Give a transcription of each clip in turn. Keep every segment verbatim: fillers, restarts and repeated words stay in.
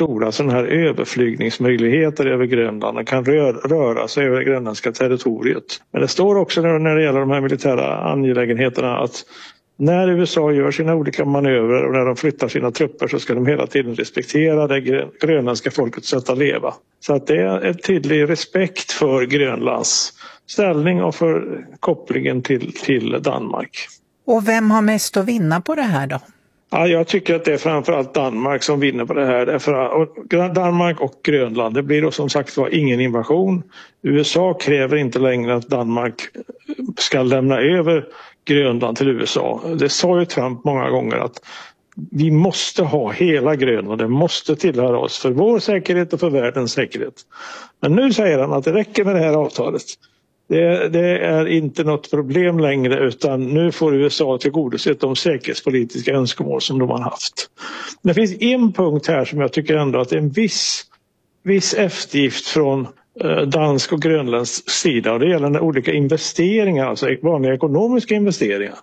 stora sådana här överflygningsmöjligheter över Grönland och kan rör, röra sig över det grönländska territoriet. Men det står också när det gäller de här militära angelägenheterna att när U S A gör sina olika manövrer och när de flyttar sina trupper så ska de hela tiden respektera det grönländska folkets sätt att leva. Så att det är en tydlig respekt för Grönlands ställning och för kopplingen till, till Danmark. Och vem har mest att vinna på det här då? Ja, jag tycker att det är framförallt Danmark som vinner på det här. Därför Danmark och Grönland, det blir då som sagt var ingen invasion. U S A kräver inte längre att Danmark ska lämna över Grönland till U S A. Det sa ju Trump många gånger att vi måste ha hela Grönland, det måste tillhöra oss för vår säkerhet och för världens säkerhet. Men nu säger han att det räcker med det här avtalet. Det, det är inte något problem längre utan nu får U S A tillgodosett de säkerhetspolitiska önskemål som de har haft. Det finns en punkt här som jag tycker ändå att det är en viss, viss eftergift från dansk och grönländsk sida och det gäller olika investeringar, alltså vanliga ekonomiska investeringar.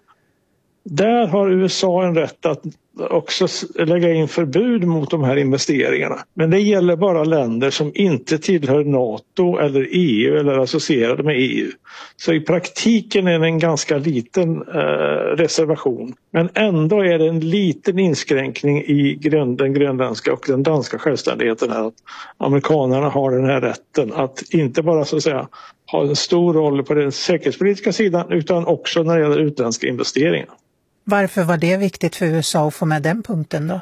Där har U S A en rätt att också lägga in förbud mot de här investeringarna. Men det gäller bara länder som inte tillhör NATO eller E U eller associerade med E U. Så i praktiken är det en ganska liten eh, reservation. Men ändå är det en liten inskränkning i grön, den grönländska och den danska självständigheten här. Att amerikanerna har den här rätten att inte bara så att säga ha en stor roll på den säkerhetspolitiska sidan utan också när det gäller utländska investeringar. Varför var det viktigt för U S A att få med den punkten då?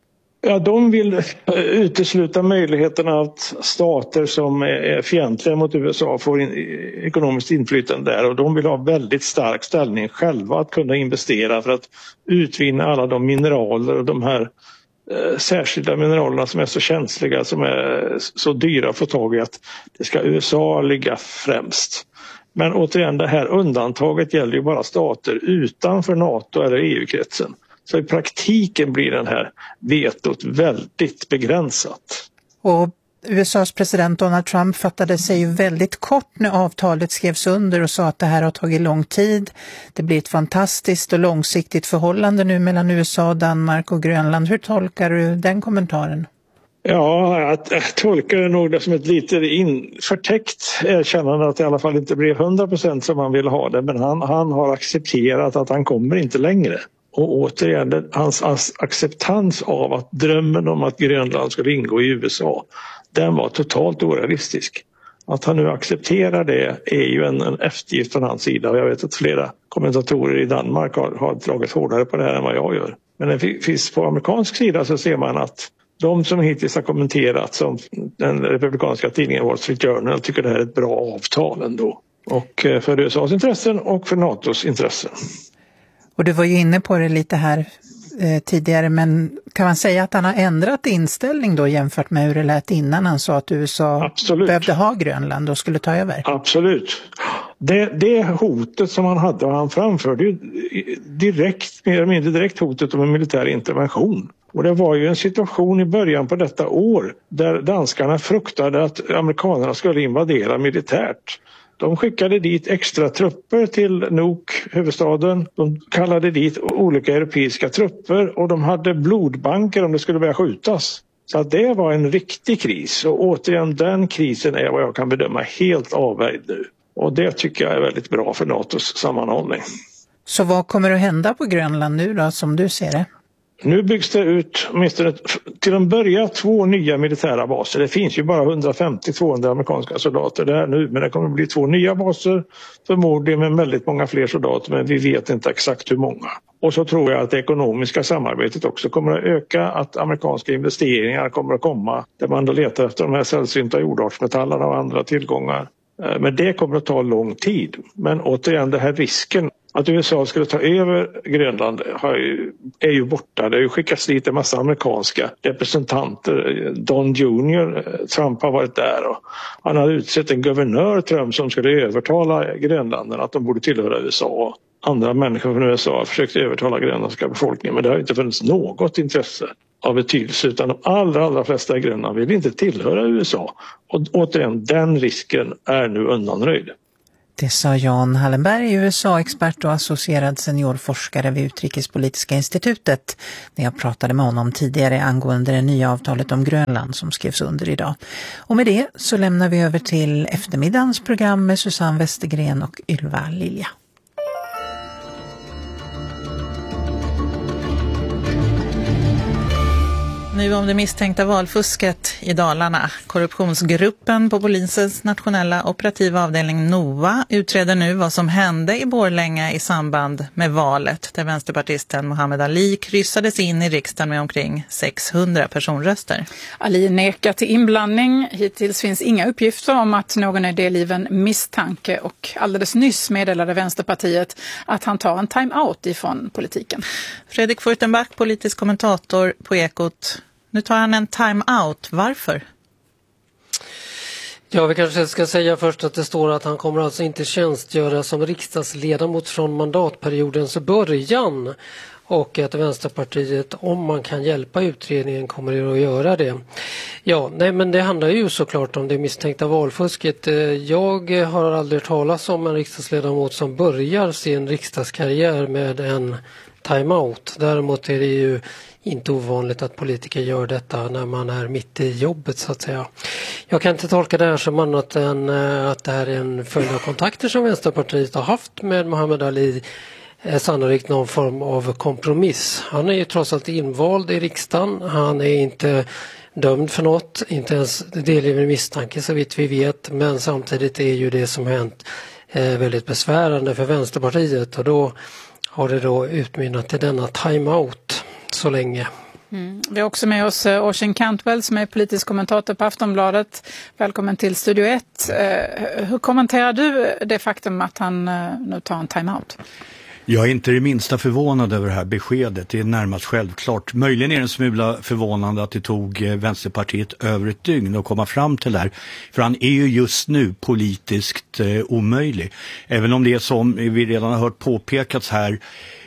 Ja, de vill utesluta möjligheterna att stater som är fientliga mot U S A får in, ekonomiskt inflytande där och de vill ha väldigt stark ställning själva att kunna investera för att utvinna alla de mineraler och de här eh, särskilda mineralerna som är så känsliga, som är så dyra att få tag i att det ska U S A ligga främst. Men återigen, det här undantaget gäller ju bara stater utanför NATO eller E U-kretsen. Så i praktiken blir den här vetot väldigt begränsat. Och U S A:s president Donald Trump fattade sig ju väldigt kort när avtalet skrevs under och sa att det här har tagit lång tid. Det blir ett fantastiskt och långsiktigt förhållande nu mellan U S A, Danmark och Grönland. Hur tolkar du den kommentaren? Ja, jag, jag tolkar det nog det som ett lite in, förtäckt erkännande att det i alla fall inte blir hundra procent som han vill ha det. Men han, han har accepterat att han kommer inte längre. Och återigen, hans acceptans av att drömmen om att Grönland skulle ingå i U S A, den var totalt orealistisk. Att han nu accepterar det är ju en, en eftergift från hans sida. Och jag vet att flera kommentatorer i Danmark har, har dragit hårdare på det här än vad jag gör. Men det finns på amerikansk sida så ser man att de som hittills har kommenterat, som den republikanska tidningen Wall Street Journal, tycker det här är ett bra avtal ändå. Och för U S A:s intressen och för NATOs intressen. Och du var ju inne på det lite här eh, tidigare, men kan man säga att han har ändrat inställning då jämfört med hur det lät innan han sa att U S A Absolut. behövde ha Grönland och skulle ta över? Absolut. Det, det hotet som han hade, och han framförde ju direkt, mer eller mindre direkt hotet om en militär intervention. Och det var ju en situation i början på detta år där danskarna fruktade att amerikanerna skulle invadera militärt. De skickade dit extra trupper till Nuuk, huvudstaden. De kallade dit olika europeiska trupper och de hade blodbanker om det skulle börja skjutas. Så att det var en riktig kris, och återigen den krisen är vad jag kan bedöma helt avvärjd nu. Och det tycker jag är väldigt bra för NATOs sammanhållning. Så vad kommer att hända på Grönland nu då, som du ser det? Nu byggs det ut åtminstone till en början två nya militära baser. Det finns ju bara hundrafemtio till tvåhundra amerikanska soldater där nu, men det kommer att bli två nya baser, förmodligen med väldigt många fler soldater, men vi vet inte exakt hur många. Och så tror jag att det ekonomiska samarbetet också kommer att öka, att amerikanska investeringar kommer att komma där man då letar efter de här sällsynta jordartsmetallerna och andra tillgångar. Men det kommer att ta lång tid. Men återigen, det här risken att U S A skulle ta över Grönland har ju, är ju borta. Det har ju skickats dit en massa amerikanska representanter. Don junior, Trump har varit där och han har utsett en guvernör, Trump, som skulle övertala grönländarna att de borde tillhöra U S A. Andra människor från U S A har försökt övertala grönländska befolkningen, men det har inte funnits något intresse av betydelse, utan de allra, allra flesta i Grönland vill inte tillhöra U S A. Och återigen, den risken är nu undanröjd. Det sa Jan Hallenberg, U S A-expert och associerad seniorforskare vid Utrikespolitiska institutet, när jag pratade med honom tidigare angående det nya avtalet om Grönland som skrevs under idag. Och med det så lämnar vi över till eftermiddagens program med Susanne Westergren och Ylva Lilja. Nu om det misstänkta valfusket i Dalarna. Korruptionsgruppen på polisens nationella operativa avdelning NOA utreder nu vad som hände i Borlänge i samband med valet, där vänsterpartisten Muhammad Ali kryssades in i riksdagen med omkring sexhundra personröster. Ali nekar till inblandning. Hittills finns inga uppgifter om att någon är delgiven misstanke, och alldeles nyss meddelade Vänsterpartiet att han tar en time-out ifrån politiken. Fredrik Furtenbach, politisk kommentator på Ekot. Nu tar han en time-out. Varför? Ja, vi kanske ska säga först att det står att han kommer alltså inte tjänstgöra som riksdagsledamot från mandatperiodens början, och att Vänsterpartiet, om man kan hjälpa utredningen, kommer att göra det. Ja, nej, men det handlar ju såklart om det misstänkta valfusket. Jag har aldrig talat om en riksdagsledamot som börjar sin riksdagskarriär med en time-out. Däremot är det ju inte ovanligt att politiker gör detta när man är mitt i jobbet, så att säga. Jag kan inte tolka det här som annat än att det här är en följd av kontakter som Vänsterpartiet har haft med Muhammad Ali, sannolikt någon form av kompromiss. Han är ju trots allt invald i riksdagen. Han är inte dömd för något, inte ens delgiven misstanke så vitt vi vet, men samtidigt är ju det som hänt väldigt besvärande för Vänsterpartiet, och då har det då utmynnat till denna time-out så länge. Mm. Vi har också med oss Oisin Cantwell som är politisk kommentator på Aftonbladet. Välkommen till Studio ett. Eh, hur kommenterar du det faktum att han eh, nu tar en time-out? Jag är inte det minsta förvånad över det här beskedet. Det är närmast självklart. Möjligen är det en smula förvånande att det tog Vänsterpartiet över ett dygn att komma fram till det här. För han är ju just nu politiskt eh, omöjlig. Även om det är som vi redan har hört påpekats här,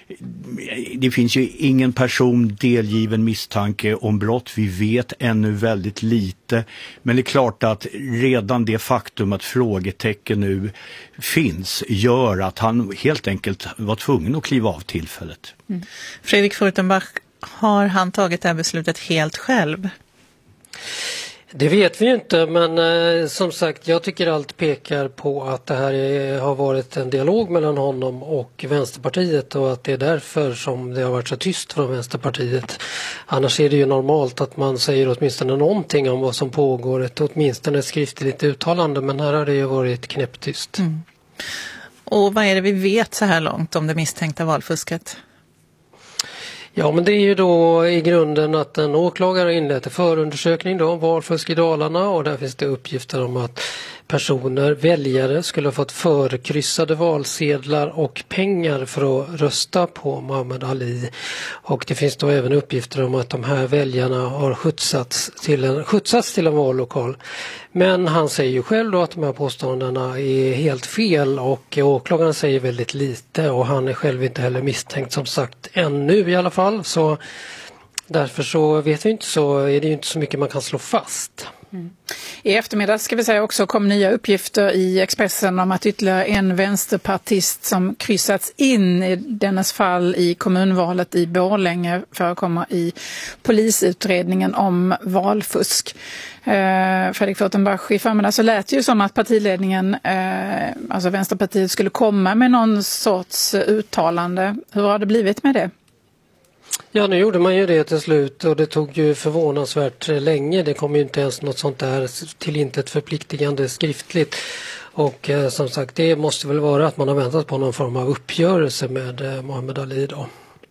det finns ju ingen person delgiven misstanke om brott. Vi vet ännu väldigt lite. Men det är klart att redan det faktum att frågetecken nu finns gör att han helt enkelt var tvungen att kliva av tillfället. Mm. Fredrik Furtenbach, har han tagit det här beslutet helt själv? Det vet vi ju inte, men eh, som sagt, jag tycker allt pekar på att det här är, har varit en dialog mellan honom och Vänsterpartiet, och att det är därför som det har varit så tyst från Vänsterpartiet. Annars är det ju normalt att man säger åtminstone någonting om vad som pågår, ett åtminstone ett skriftligt uttalande, men här har det ju varit knäpptyst. Mm. Och vad är det vi vet så här långt om det misstänkta valfusket? Ja, men det är ju då i grunden att en åklagare inlett en förundersökning då om valfusk i Dalarna, och där finns det uppgifter om att personer, väljare, skulle ha fått förkryssade valsedlar och pengar för att rösta på Muhammad Ali. Och det finns då även uppgifter om att de här väljarna har skjutsats till en, skjutsats till en vallokal. Men han säger ju själv då att de här påståendena är helt fel, och åklagaren säger väldigt lite, och han är själv inte heller misstänkt, som sagt, ännu i alla fall. Så därför så vet vi inte, så är det ju inte så mycket man kan slå fast. Mm. I eftermiddag ska vi säga också kom nya uppgifter i Expressen om att ytterligare en vänsterpartist som kryssats in i dennes fall i kommunvalet i Borlänge förekommer i polisutredningen om valfusk. Eh, Fredrik Furtenbach, i förmiddag så lät det ju som att partiledningen, eh, alltså Vänsterpartiet, skulle komma med någon sorts uttalande. Hur har det blivit med det? Ja, nu gjorde man ju det till slut, och det tog ju förvånansvärt länge. Det kom ju inte ens något sånt där till intet förpliktigande skriftligt. Och eh, som sagt, det måste väl vara att man har väntat på någon form av uppgörelse med eh, Muhammad Ali då.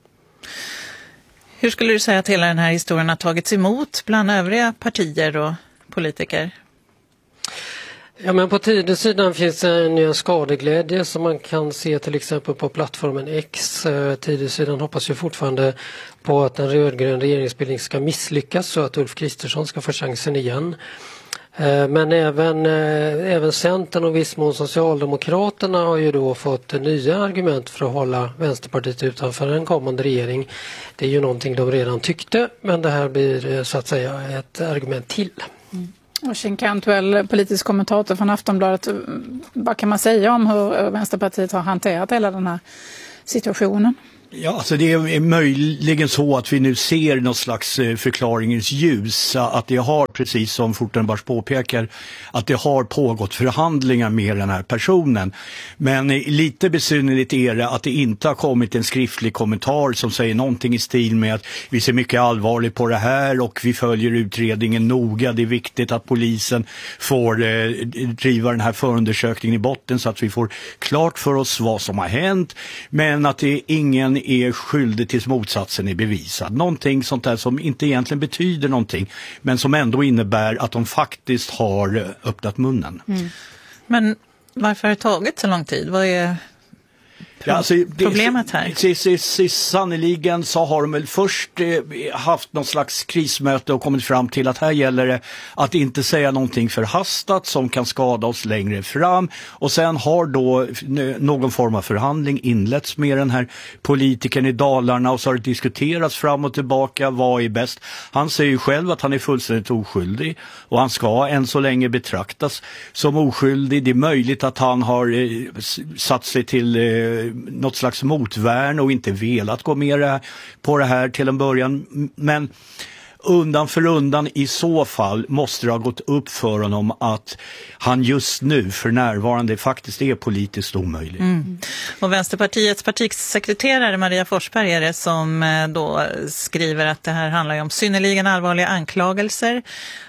Hur skulle du säga att hela den här historien har tagits emot bland övriga partier och politiker? Ja, men på tidsidan finns en skadeglädje som man kan se till exempel på plattformen X. Tidsidan hoppas ju fortfarande på att en rödgrön regeringsbildning ska misslyckas, så att Ulf Kristersson ska få chansen igen. Men även, även Centern och viss mån Socialdemokraterna har ju då fått nya argument för att hålla Vänsterpartiet utanför en kommande regering. Det är ju någonting de redan tyckte, men det här blir så att säga ett argument till. Mm. Oisin Cantwell, politisk kommentator från Aftonbladet. Vad kan man säga om hur Vänsterpartiet har hanterat hela den här situationen? Ja, alltså det är möjligen så att vi nu ser något slags förklaringens ljus, att det har, precis som Fortenbach påpekar, att det har pågått förhandlingar med den här personen. Men lite besynnerligt är det att det inte har kommit en skriftlig kommentar som säger någonting i stil med att vi ser mycket allvarligt på det här och vi följer utredningen noga. Det är viktigt att polisen får eh, driva den här förundersökningen i botten så att vi får klart för oss vad som har hänt, men att det är ingen är skyldig tills motsatsen är bevisad. Någonting sånt där som inte egentligen betyder någonting, men som ändå innebär att de faktiskt har öppnat munnen. Mm. Men varför har det tagit så lång tid? Vad är Ja, alltså, problemet här? Sannoliken så har de väl först eh, haft någon slags krismöte och kommit fram till att här gäller det att inte säga någonting förhastat som kan skada oss längre fram, och sen har då någon form av förhandling inletts med den här politikern i Dalarna, och så har det diskuterats fram och tillbaka vad är bäst. Han säger ju själv att han är fullständigt oskyldig och han ska än så länge betraktas som oskyldig. Det är möjligt att han har eh, satt sig till eh, något slags motvärn och inte velat gå med på det här till en början, men undan för undan i så fall måste det ha gått upp för honom att han just nu för närvarande faktiskt är politiskt omöjlig. Mm. Och Vänsterpartiets partisekreterare Maria Forsberg är det som då skriver att det här handlar om synnerligen allvarliga anklagelser.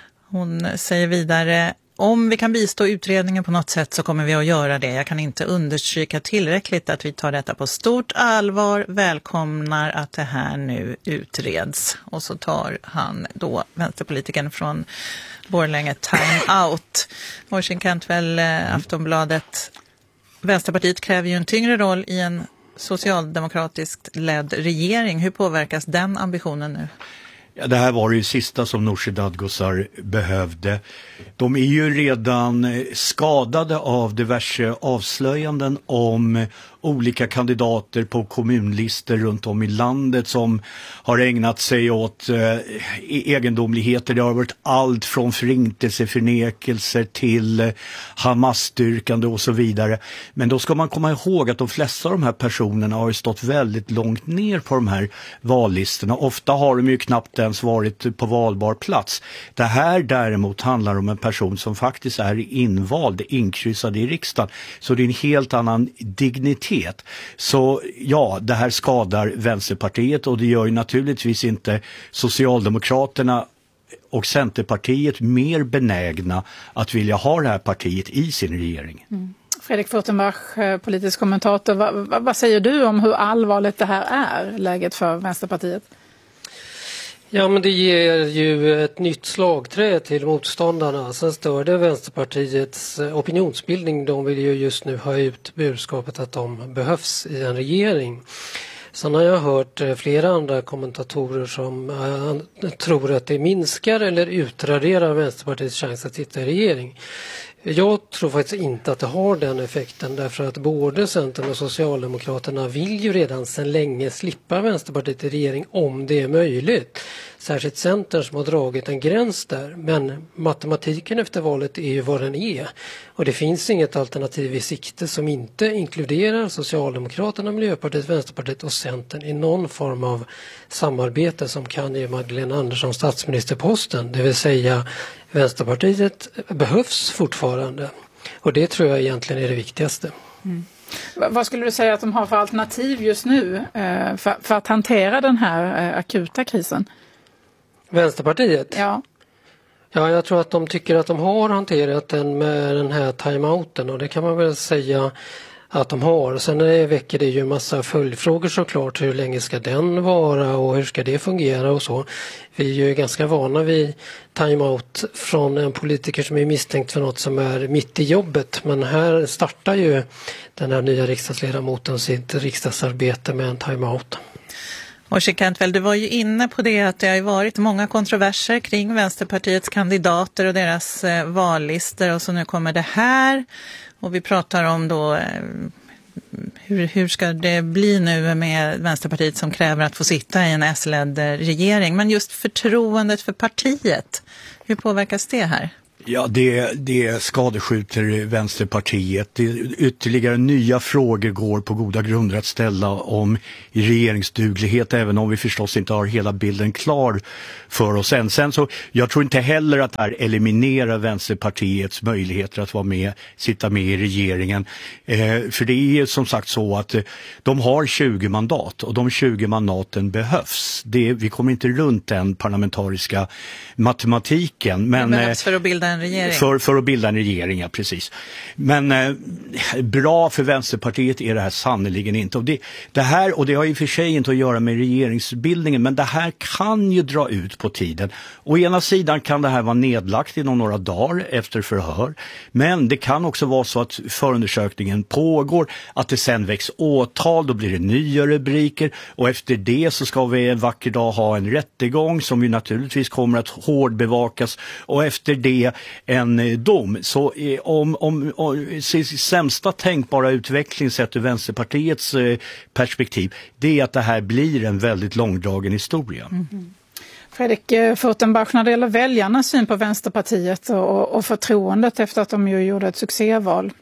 Hon säger vidare: om vi kan bistå utredningen på något sätt så kommer vi att göra det. Jag kan inte understryka tillräckligt att vi tar detta på stort allvar, välkomnar att det här nu utreds. Och så tar han då vänsterpolitiken från Borlänge time out. Oisin Cantwell, Aftonbladet. Vänsterpartiet kräver ju en tyngre roll i en socialdemokratiskt ledd regering. Hur påverkas den ambitionen nu? Ja, det här var det ju sista som Nooshi Dadgostar behövde. De är ju redan skadade av diverse avslöjanden om olika kandidater på kommunlister runt om i landet som har ägnat sig åt eh, egendomligheter. Det har varit allt från förintelseförnekelser till eh, Hamas-styrkande och så vidare. Men då ska man komma ihåg att de flesta av de här personerna har stått väldigt långt ner på de här vallistorna. Ofta har de ju knappt ens varit på valbar plats. Det här däremot handlar om en person som faktiskt är invald, inkryssad i riksdagen. Så det är en helt annan dignitet. Så ja, det här skadar Vänsterpartiet, och det gör ju naturligtvis inte Socialdemokraterna och Centerpartiet mer benägna att vilja ha det här partiet i sin regering. Mm. Fredrik Fortenbach, politisk kommentator. Va, va, vad säger du om hur allvarligt det här är, läget för Vänsterpartiet? Ja, men det ger ju ett nytt slagträ till motståndarna. Sen stör det Vänsterpartiets opinionsbildning. De vill ju just nu ha ut budskapet att de behövs i en regering. Sen har jag hört flera andra kommentatorer som äh, tror att det minskar eller utraderar Vänsterpartiets chans att sitta i regering. Jag tror faktiskt inte att det har den effekten, därför att både Centern och Socialdemokraterna vill ju redan sedan länge slippa Vänsterpartiet i regering om det är möjligt. Särskilt Centern som har dragit en gräns där, men matematiken efter valet är ju vad den är. Och det finns inget alternativ i sikte som inte inkluderar Socialdemokraterna, Miljöpartiet, Vänsterpartiet och Centern i någon form av samarbete som kan ge Magdalena Andersson statsministerposten. Det vill säga Vänsterpartiet behövs fortfarande, och det tror jag egentligen är det viktigaste. Mm. Vad skulle du säga att de har för alternativ just nu eh, för, för att hantera den här eh, akuta krisen? Vänsterpartiet? Ja. Ja, jag tror att de tycker att de har hanterat den med den här timeouten, och det kan man väl säga att de har. Sen väcker det ju en massa följdfrågor såklart. Hur länge ska den vara och hur ska det fungera och så. Vi är ju ganska vana vid timeout från en politiker som är misstänkt för något som är mitt i jobbet. Men här startar ju den här nya riksdagsledamoten sitt riksdagsarbete med en timeout. Oisin Cantwell, du var ju inne på det att det har varit många kontroverser kring Vänsterpartiets kandidater och deras eh, vallistor, och så nu kommer det här. Och vi pratar om då eh, hur, hur ska det bli nu med Vänsterpartiet som kräver att få sitta i en S-ledd regering. Men just förtroendet för partiet, hur påverkas det här? Ja, det, det skadeskjuter Vänsterpartiet. Det, ytterligare nya frågor går på goda grunder att ställa om i regeringsduglighet, även om vi förstås inte har hela bilden klar för oss än. Sen så, jag tror inte heller att det här eliminerar Vänsterpartiets möjligheter att vara med, sitta med i regeringen. Eh, för det är som sagt så att eh, de har tjugo mandat och de tjugo mandaten behövs. Det, vi kommer inte runt den parlamentariska matematiken. Men, det behövs för att bilda en regering. För, för att bilda en regering, ja, precis. Men eh, bra för Vänsterpartiet är det här sannoliken inte. Och det, det här, och det har i och för sig inte att göra med regeringsbildningen, men det här kan ju dra ut på tiden. Å ena sidan kan det här vara nedlagt inom några dagar efter förhör, men det kan också vara så att förundersökningen pågår, att det sen väcks åtal, då blir det nya rubriker och efter det så ska vi en vacker dag ha en rättegång som ju naturligtvis kommer att hårdbevakas och efter det en dom. Så eh, om, om, om sämsta tänkbara utveckling sett ur Vänsterpartiets eh, perspektiv, det är att det här blir en väldigt långdragen historia. Mm. Fredrik Furtenbach, när det gäller väljarnas syn på Vänsterpartiet och, och förtroendet efter att de ju gjorde ett succéval.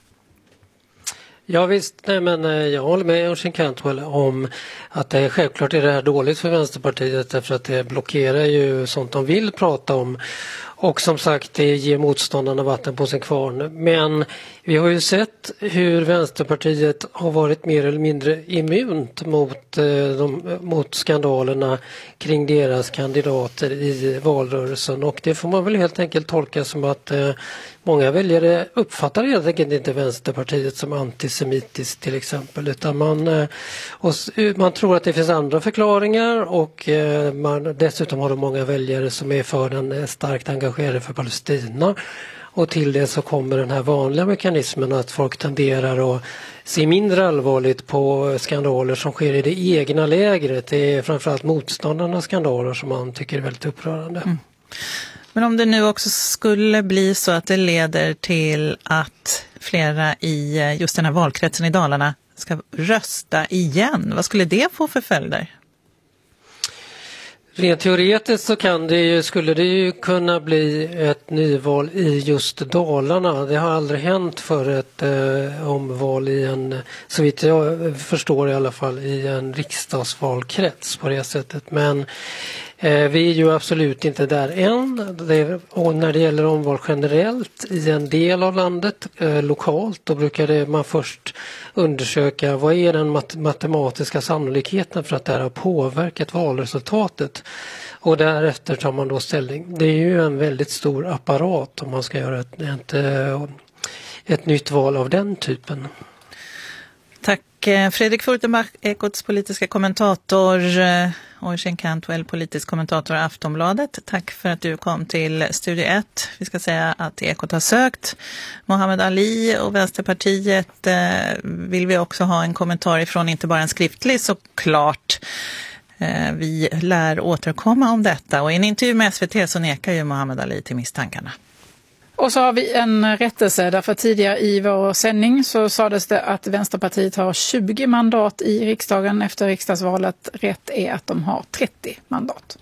Ja visst, nej men jag håller med Eugene Cantwell om att det är självklart är det här dåligt för Vänsterpartiet därför att det blockerar ju sånt de vill prata om och som sagt det ger motståndarna vatten på sin kvarn. Men vi har ju sett hur Vänsterpartiet har varit mer eller mindre immunt mot, de, mot skandalerna kring deras kandidater i valrörelsen och det får man väl helt enkelt tolka som att eh, många väljare uppfattar helt enkelt inte Vänsterpartiet som antisemitiskt till exempel utan man, eh, och, man tror att det finns andra förklaringar och eh, man, dessutom har de många väljare som är för den starkt engagerade för Palestina. Och till det så kommer den här vanliga mekanismen att folk tenderar att se mindre allvarligt på skandaler som sker i det egna lägret. Det är framförallt motståndarnas skandaler som man tycker är väldigt upprörande. Mm. Men om det nu också skulle bli så att det leder till att flera i just den här valkretsen i Dalarna ska rösta igen, vad skulle det få för följder? Rent teoretiskt så kan det ju, skulle det ju kunna bli ett nyval i just Dalarna. Det har aldrig hänt för ett eh, omval i en, så vitt jag förstår i alla fall, i en riksdagsvalkrets på det sättet. Men eh, vi är ju absolut inte där än. Det, och när det gäller omval generellt i en del av landet, eh, lokalt, då brukar det, man först undersöka vad är den mat- matematiska sannolikheten för att det här har påverkat valresultatet. Och därefter tar man då ställning. Det är ju en väldigt stor apparat om man ska göra ett, ett, ett nytt val av den typen. Tack Fredrik Furtenbach, Ekots politiska kommentator, och Eugene Cantwell, politisk kommentator i Aftonbladet. Tack för att du kom till Studio ett. Vi ska säga att Ekot har sökt Mohammed Ali och Vänsterpartiet. Vill vi också ha en kommentar ifrån, inte bara en skriftlig såklart. Vi lär återkomma om detta och i en intervju med S V T så nekar ju Mohammed Ali till misstankarna. Och så har vi en rättelse därför tidigare i vår sändning så sades det att Vänsterpartiet har tjugo mandat i riksdagen efter riksdagsvalet. Rätt är att de har trettio mandat.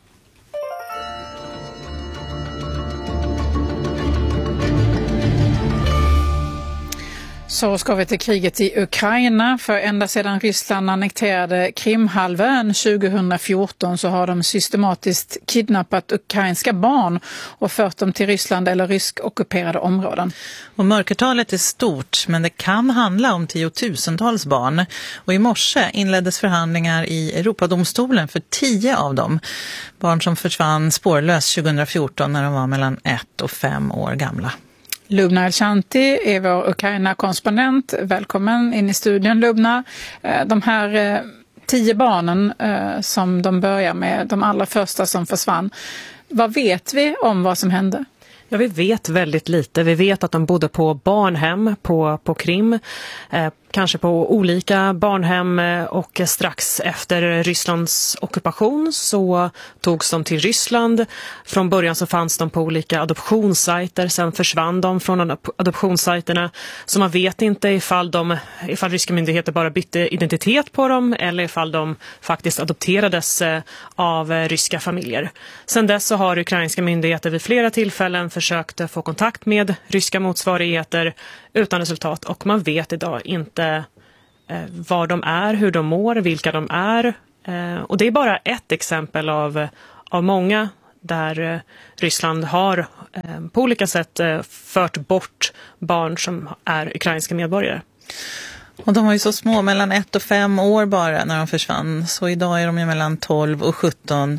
Så ska vi till kriget i Ukraina, för ända sedan Ryssland annekterade Krimhalvön tjugohundrafjorton så har de systematiskt kidnappat ukrainska barn och fört dem till Ryssland eller rysk-ockuperade områden. Och mörkertalet är stort, men det kan handla om tiotusentals barn. Och i morse inleddes förhandlingar i Europadomstolen för tio av dem. Barn som försvann spårlöst tjugohundrafjorton när de var mellan ett och fem år gamla. Lubna Elchanti är vår Ukraina-korrespondent. Välkommen in i studion, Lubna. De här tio barnen som de börjar med, de allra första som försvann. Vad vet vi om vad som hände? Ja, vi vet väldigt lite. Vi vet att de bodde på barnhem på, på Krim. Eh, kanske på olika barnhem, och strax efter Rysslands ockupation så togs de till Ryssland. Från början så fanns de på olika adoptionssajter, sen försvann de från adoptionssajterna, så man vet inte ifall, de, ifall ryska myndigheter bara bytte identitet på dem eller ifall de faktiskt adopterades av ryska familjer. Sen dess så har ukrainska myndigheter vid flera tillfällen försökt få kontakt med ryska motsvarigheter utan resultat, och man vet idag inte eh, var de är, hur de mår, vilka de är. Eh, och det är bara ett exempel av, av många där eh, Ryssland har eh, på olika sätt eh, fört bort barn som är ukrainska medborgare. Och de var ju så små, mellan ett och fem år bara när de försvann. Så idag är de ju mellan tolv och sjutton.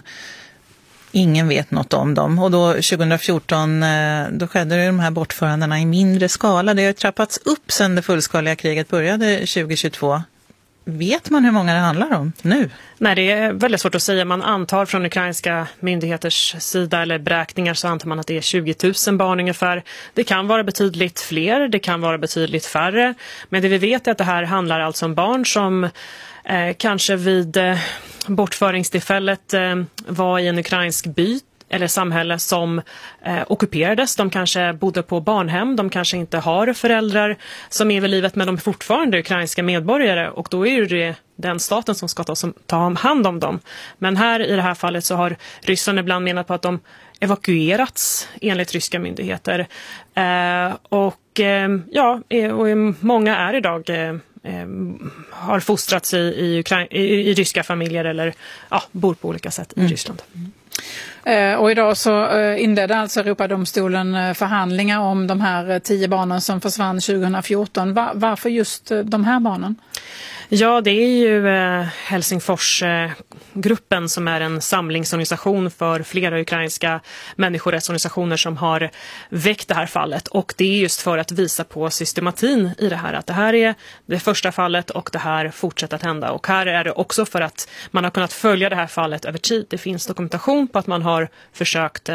Ingen vet något om dem. Och då tjugo fjorton då skedde det de här bortförandena i mindre skala. Det har ju trappats upp sedan det fullskaliga kriget började tjugo tjugotvå. Vet man hur många det handlar om nu? Nej, det är väldigt svårt att säga. Man antar från ukrainska myndigheters sida eller beräkningar så antar man att det är tjugo tusen barn ungefär. Det kan vara betydligt fler, det kan vara betydligt färre. Men det vi vet är att det här handlar alltså om barn som eh, kanske vid eh, bortföringstillfället eh, var i en ukrainsk by eller samhälle som eh, ockuperades. De kanske bodde på barnhem, de kanske inte har föräldrar som är vid livet, men de är fortfarande ukrainska medborgare, och då är det den staten som ska ta, som, ta hand om dem. Men här i det här fallet så har Ryssland ibland menat på att de evakuerats enligt ryska myndigheter. Eh, och eh, ja, och många är idag eh, har fostrats i, i, Ukra- i, i ryska familjer eller ja, bor på olika sätt i mm. Ryssland. Mm. Och idag så inledde alltså Europadomstolen förhandlingar om de här tio barnen som försvann tjugo fjorton. Varför just de här barnen? Ja, det är ju Helsingforsgruppen som är en samlingsorganisation för flera ukrainska människorättsorganisationer som har väckt det här fallet. Och det är just för att visa på systematin i det här. Att det här är det första fallet och det här fortsätter att hända. Och här är det också för att man har kunnat följa det här fallet över tid. Det finns dokumentation på att man har försökt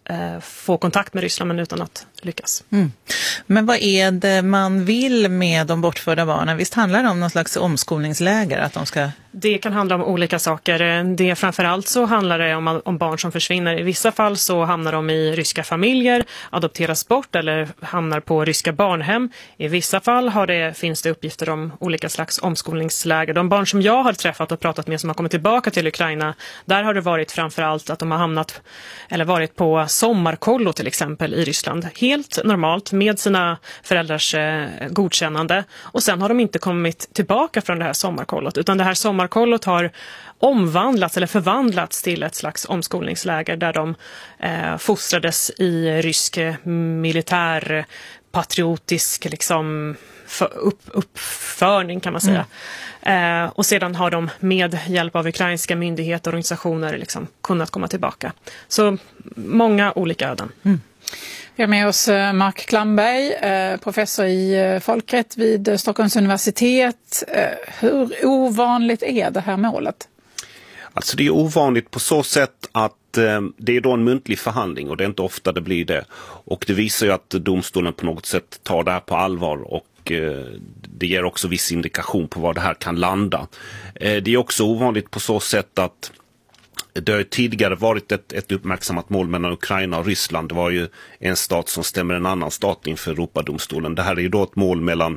få kontakt med Ryssland men utan att lyckas. Mm. Men vad är det man vill med de bortförda barnen? Visst handlar det om någon slags omskolningsläger? Att de ska... Det kan handla om olika saker. Det framförallt så handlar det om, om barn som försvinner. I vissa fall så hamnar de i ryska familjer, adopteras bort eller hamnar på ryska barnhem. I vissa fall har det, finns det uppgifter om olika slags omskolningsläger. De barn som jag har träffat och pratat med som har kommit tillbaka till Ukraina, där har det varit framförallt att de har hamnat eller varit på sommarkollo till exempel i Ryssland. Helt normalt med sina föräldrars eh, godkännande. Och sen har de inte kommit tillbaka från det här sommarkollot, utan det här sommarkollot har omvandlats eller förvandlats till ett slags omskolningsläger där de eh, fostrades i rysk militär patriotisk liksom för, upp, uppförning kan man säga. Mm. Eh, och sedan har de med hjälp av ukrainska myndigheter och organisationer liksom kunnat komma tillbaka. Så många olika öden. Mm. Vi har med oss Mark Klamberg, professor i folkrätt vid Stockholms universitet. Hur ovanligt är det här målet? Alltså det är ovanligt på så sätt att eh, det är då en muntlig förhandling och det är inte ofta det blir det. Och det visar ju att domstolen på något sätt tar det här på allvar och eh, det ger också viss indikation på var det här kan landa. Eh, det är också ovanligt på så sätt att det har tidigare varit ett, ett uppmärksammat mål mellan Ukraina och Ryssland. Det var ju en stat som stämmer en annan stat inför Europadomstolen. Det här är ju då ett mål mellan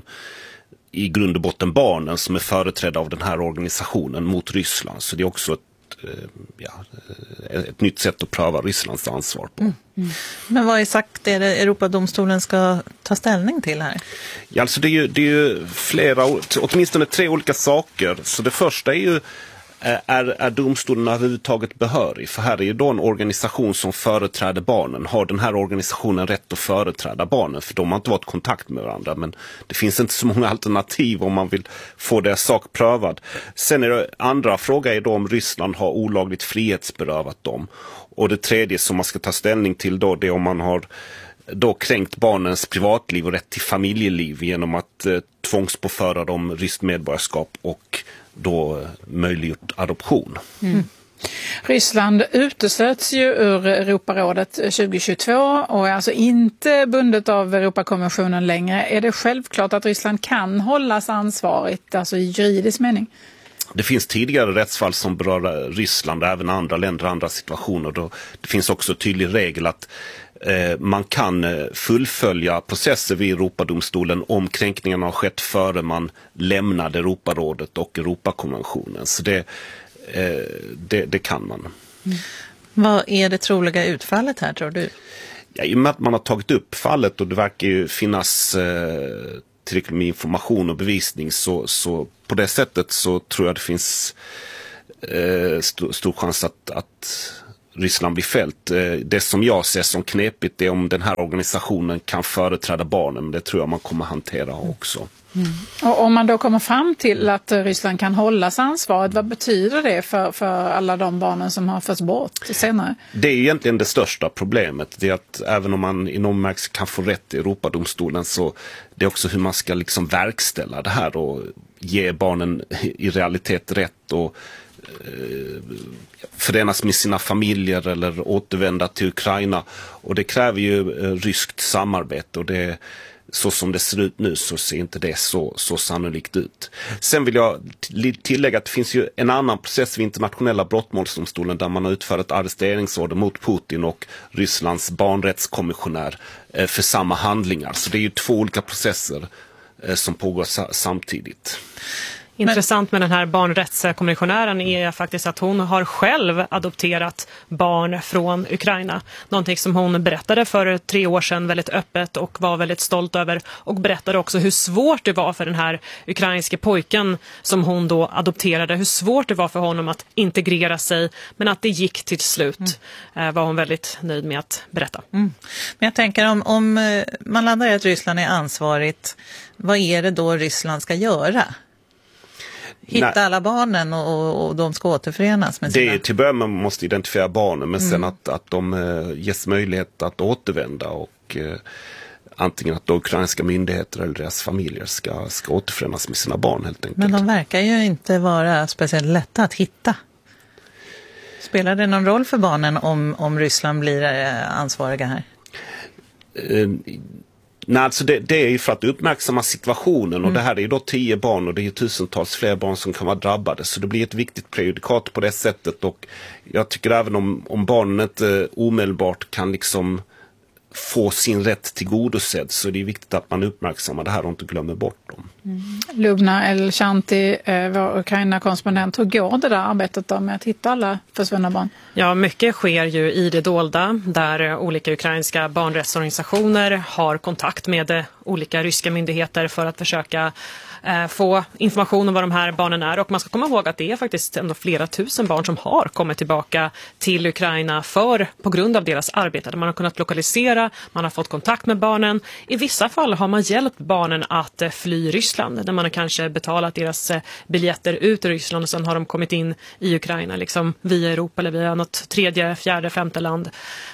i grund och botten barnen som är företrädda av den här organisationen mot Ryssland. Så det är också ett, ja, ett nytt sätt att pröva Rysslands ansvar på. Mm. Mm. Men vad exakt är det Europadomstolen ska ta ställning till här? Ja, alltså det är ju, det är ju flera, åtminstone tre olika saker. Så det första är ju Är, är domstolen överhuvudtaget behörig? För här är ju då en organisation som företräder barnen. Har den här organisationen rätt att företräda barnen? För de har inte varit i kontakt med varandra. Men det finns inte så många alternativ om man vill få det sak prövad. Sen är det andra fråga är då om Ryssland har olagligt frihetsberövat dem. Och det tredje som man ska ta ställning till då det är om man har då kränkt barnens privatliv och rätt till familjeliv genom att eh, tvångspåföra dem ryskt medborgarskap och då möjliggjort adoption. Mm. Ryssland uteslöts ju ur Europarådet tjugohundratjugotvå och är alltså inte bundet av Europakonventionen längre. Är det självklart att Ryssland kan hållas ansvarigt, alltså i juridisk mening? Det finns tidigare rättsfall som berör Ryssland och även andra länder och andra situationer. Då det finns också tydlig regel att eh, man kan fullfölja processer vid Europadomstolen om kränkningarna har skett före man lämnade Europarådet och Europakonventionen. Så det, eh, det, det kan man. Mm. Vad är det troliga utfallet här, tror du? Ja, i och med att man har tagit upp fallet och det verkar ju finnas eh, tillräckligt med information och bevisning, så, så på det sättet så tror jag det finns eh, stor, stor chans att, att Ryssland blir fällt. Eh, det som jag ser som knepigt är om den här organisationen kan företräda barnen, men det tror jag man kommer hantera också. Mm. Och om man då kommer fram till att Ryssland kan hållas ansvaret, vad betyder det för, för alla de barnen som har förts bort senare? Det är egentligen det största problemet. Det är att även om man i någon märks kan få rätt i Europadomstolen, så det är också hur man ska liksom verkställa det här och ge barnen i realitet rätt och eh, förenas med sina familjer eller återvända till Ukraina. Och det kräver ju eh, ryskt samarbete, och det så som det ser ut nu så ser inte det så, så sannolikt ut. Sen vill jag tillägga att det finns ju en annan process vid internationella brottmålsdomstolen där man har utfört ett arresteringsorder mot Putin och Rysslands barnrättskommissionär eh, för samma handlingar. Så det är ju två olika processer eh, som pågår sa- samtidigt. Intressant med den här barnrättskommissionären är faktiskt att hon har själv adopterat barn från Ukraina. Någonting som hon berättade för tre år sedan väldigt öppet och var väldigt stolt över. Och berättade också hur svårt det var för den här ukrainske pojken som hon då adopterade. Hur svårt det var för honom att integrera sig, men att det gick till slut. Mm. Var hon väldigt nöjd med att berätta. Mm. Men jag tänker om, om man landar i att Ryssland är ansvarigt, vad är det då Ryssland ska göra? Hitta Nej. alla barnen och, och de ska återförenas med sina... Det är till början man måste identifiera barnen, men mm. sen att, att de eh, ges möjlighet att återvända och eh, antingen att de ukrainska myndigheter eller deras familjer ska, ska återförenas med sina barn helt enkelt. Men de verkar ju inte vara speciellt lätta att hitta. Spelar det någon roll för barnen om, om Ryssland blir eh, ansvariga här? Eh, Nej, alltså det, det är ju för att uppmärksamma situationen, och mm. det här är ju då tio barn och det är ju tusentals fler barn som kan vara drabbade, så det blir ett viktigt prejudikat på det sättet. Och jag tycker även om, om barnen inte omedelbart kan liksom få sin rätt tillgodosedd, så det är viktigt att man uppmärksammar det här och inte glömmer bort dem. Mm. Lubna El-Shanti, vår Ukraina-korrespondent, hur går det där arbetet då med att hitta alla försvunna barn? Ja, mycket sker ju i det dolda, där olika ukrainska barnrättsorganisationer har kontakt med olika ryska myndigheter för att försöka få information om vad de här barnen är. Och man ska komma ihåg att det är faktiskt ändå flera tusen barn som har kommit tillbaka till Ukraina för, på grund av deras arbete. Där man har kunnat lokalisera, man har fått kontakt med barnen. I vissa fall har man hjälpt barnen att fly Ryssland, där man har kanske betalat deras biljetter ut ur Ryssland och sen har de kommit in i Ukraina liksom via Europa eller via något tredje, fjärde, femte land.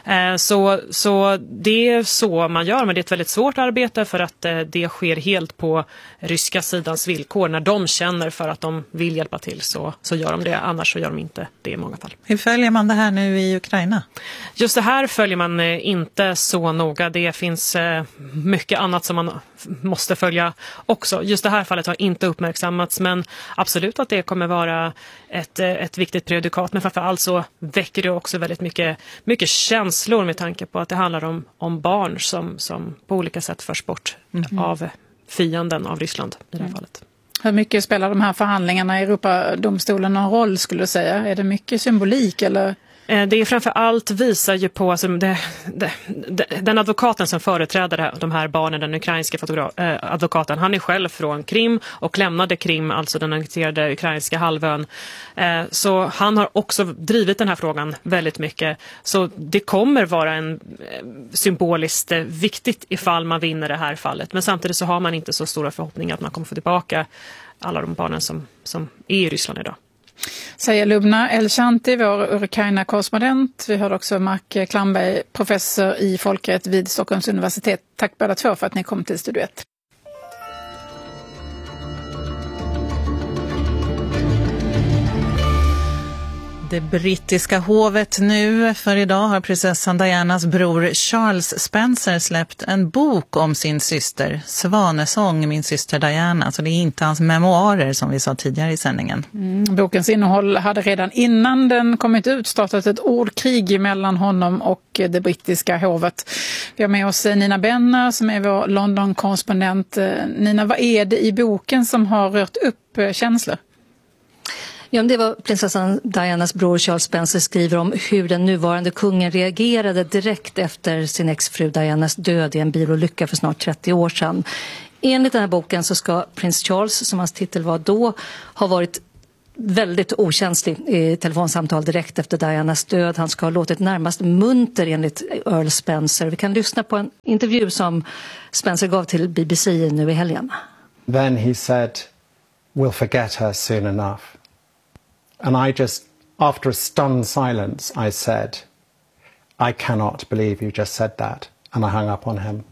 Så, så det är så man gör, men det är ett väldigt svårt arbete för att det sker helt på ryska sidans villkor. När de känner för att de vill hjälpa till så, så gör de det, annars så gör de inte det i många fall. Hur följer man det här nu i Ukraina? Just det här följer man inte så noga. Det finns mycket annat som man måste följa också. Just det här fallet har inte uppmärksammats, men absolut att det kommer vara ett, ett viktigt prejudikat. Men framförallt så väcker det också väldigt mycket, mycket känslor med tanke på att det handlar om, om barn som, som på olika sätt förs bort mm. av fienden av Ryssland i det här fallet. Hur mycket spelar de här förhandlingarna i Europadomstolen någon roll, skulle du säga? Är det mycket symbolik eller? Det är framför allt visar ju på alltså, det, det, det, den advokaten som företräder de här barnen, den ukrainska fotogra- äh, advokaten, han är själv från Krim och lämnade Krim, alltså den annekterade ukrainska halvön. Äh, så han har också drivit den här frågan väldigt mycket. Så det kommer vara en äh, symboliskt äh, viktigt ifall man vinner det här fallet. Men samtidigt så har man inte så stora förhoppningar att man kommer få tillbaka alla de barnen som, som är i Ryssland idag. Säger Lubna El-Shanti, vår Ukraina-korrespondent. Vi hör också Mark Klamberg, professor i folkrätt vid Stockholms universitet. Tack båda två för att ni kom till Studio ett. det brittiska hovet nu, för idag har prinsessan Dianas bror Charles Spencer släppt en bok om sin syster, Svanesång, min syster Diana. Så det är inte hans memoarer som vi sa tidigare i sändningen. Mm, bokens innehåll hade redan innan den kommit ut startat ett ordkrig mellan honom och det brittiska hovet. Vi har med oss Nina Benner som är vår London-korrespondent. Nina, vad är det i boken som har rört upp känslor? Ja, det var prinsessan Dianas bror Charles Spencer skriver om hur den nuvarande kungen reagerade direkt efter sin exfru Dianas död i en bilolycka för snart trettio år sedan. Enligt den här boken så ska prins Charles, som hans titel var då, ha varit väldigt okänslig i telefonsamtal direkt efter Dianas död. Han ska ha låtit närmast munter enligt Earl Spencer. Vi kan lyssna på en intervju som Spencer gav till B B C nu i helgen. Then he said, "We'll forget her soon enough." And I just, after a stunned silence, I said, "I cannot believe you just said that." And I hung up on him.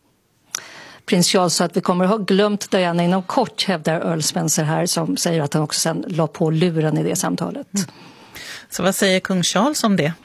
Prins Charles sa att vi kommer att ha glömt Diana inom kort, hävdar Earl Spencer här, som säger att han också sen la på luren i det samtalet. Mm. Så vad säger kung Charles om det?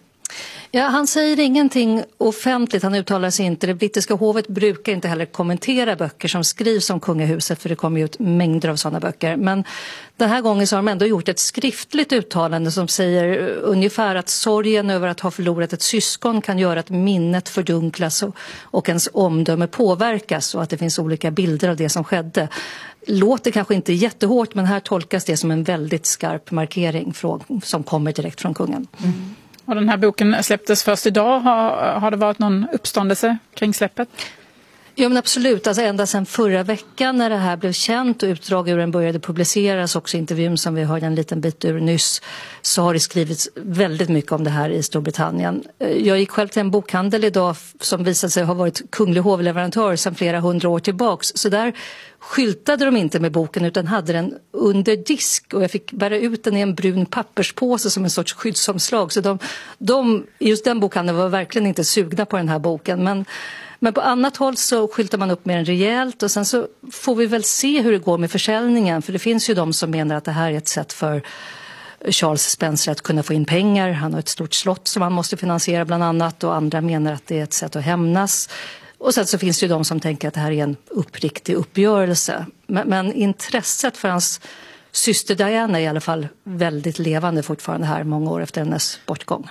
Ja, han säger ingenting offentligt, han uttalar sig inte. Det brittiska hovet brukar inte heller kommentera böcker som skrivs om kungahuset, för det kommer ut mängder av sådana böcker. Men den här gången så har de ändå gjort ett skriftligt uttalande som säger ungefär att sorgen över att ha förlorat ett syskon kan göra att minnet fördunklas och, och ens omdöme påverkas, och att det finns olika bilder av det som skedde. Låter kanske inte jättehårt, men här tolkas det som en väldigt skarp markering från, som kommer direkt från kungen. Mm. Och den här boken släpptes först idag. Har, har det varit någon uppståndelse kring släppet? Ja, men absolut. Alltså ända sedan förra veckan när det här blev känt och utdrag ur den började publiceras, också intervjun som vi hörde en liten bit ur nyss, så har det skrivits väldigt mycket om det här i Storbritannien. Jag gick själv till en bokhandel idag som visade sig ha varit kunglig hovleverantör sedan flera hundra år tillbaks. Så där skyltade de inte med boken utan hade den under disk, och jag fick bära ut den i en brun papperspåse som en sorts skyddsomslag. Så de, de just den bokhandeln var verkligen inte sugna på den här boken, men Men på annat håll så skyltar man upp med den rejält, och sen så får vi väl se hur det går med försäljningen. För det finns ju de som menar att det här är ett sätt för Charles Spencer att kunna få in pengar. Han har ett stort slott som han måste finansiera bland annat, och andra menar att det är ett sätt att hämnas. Och sen så finns det ju de som tänker att det här är en uppriktig uppgörelse. Men, men intresset för hans syster Diana är i alla fall väldigt levande fortfarande här många år efter hennes bortgång.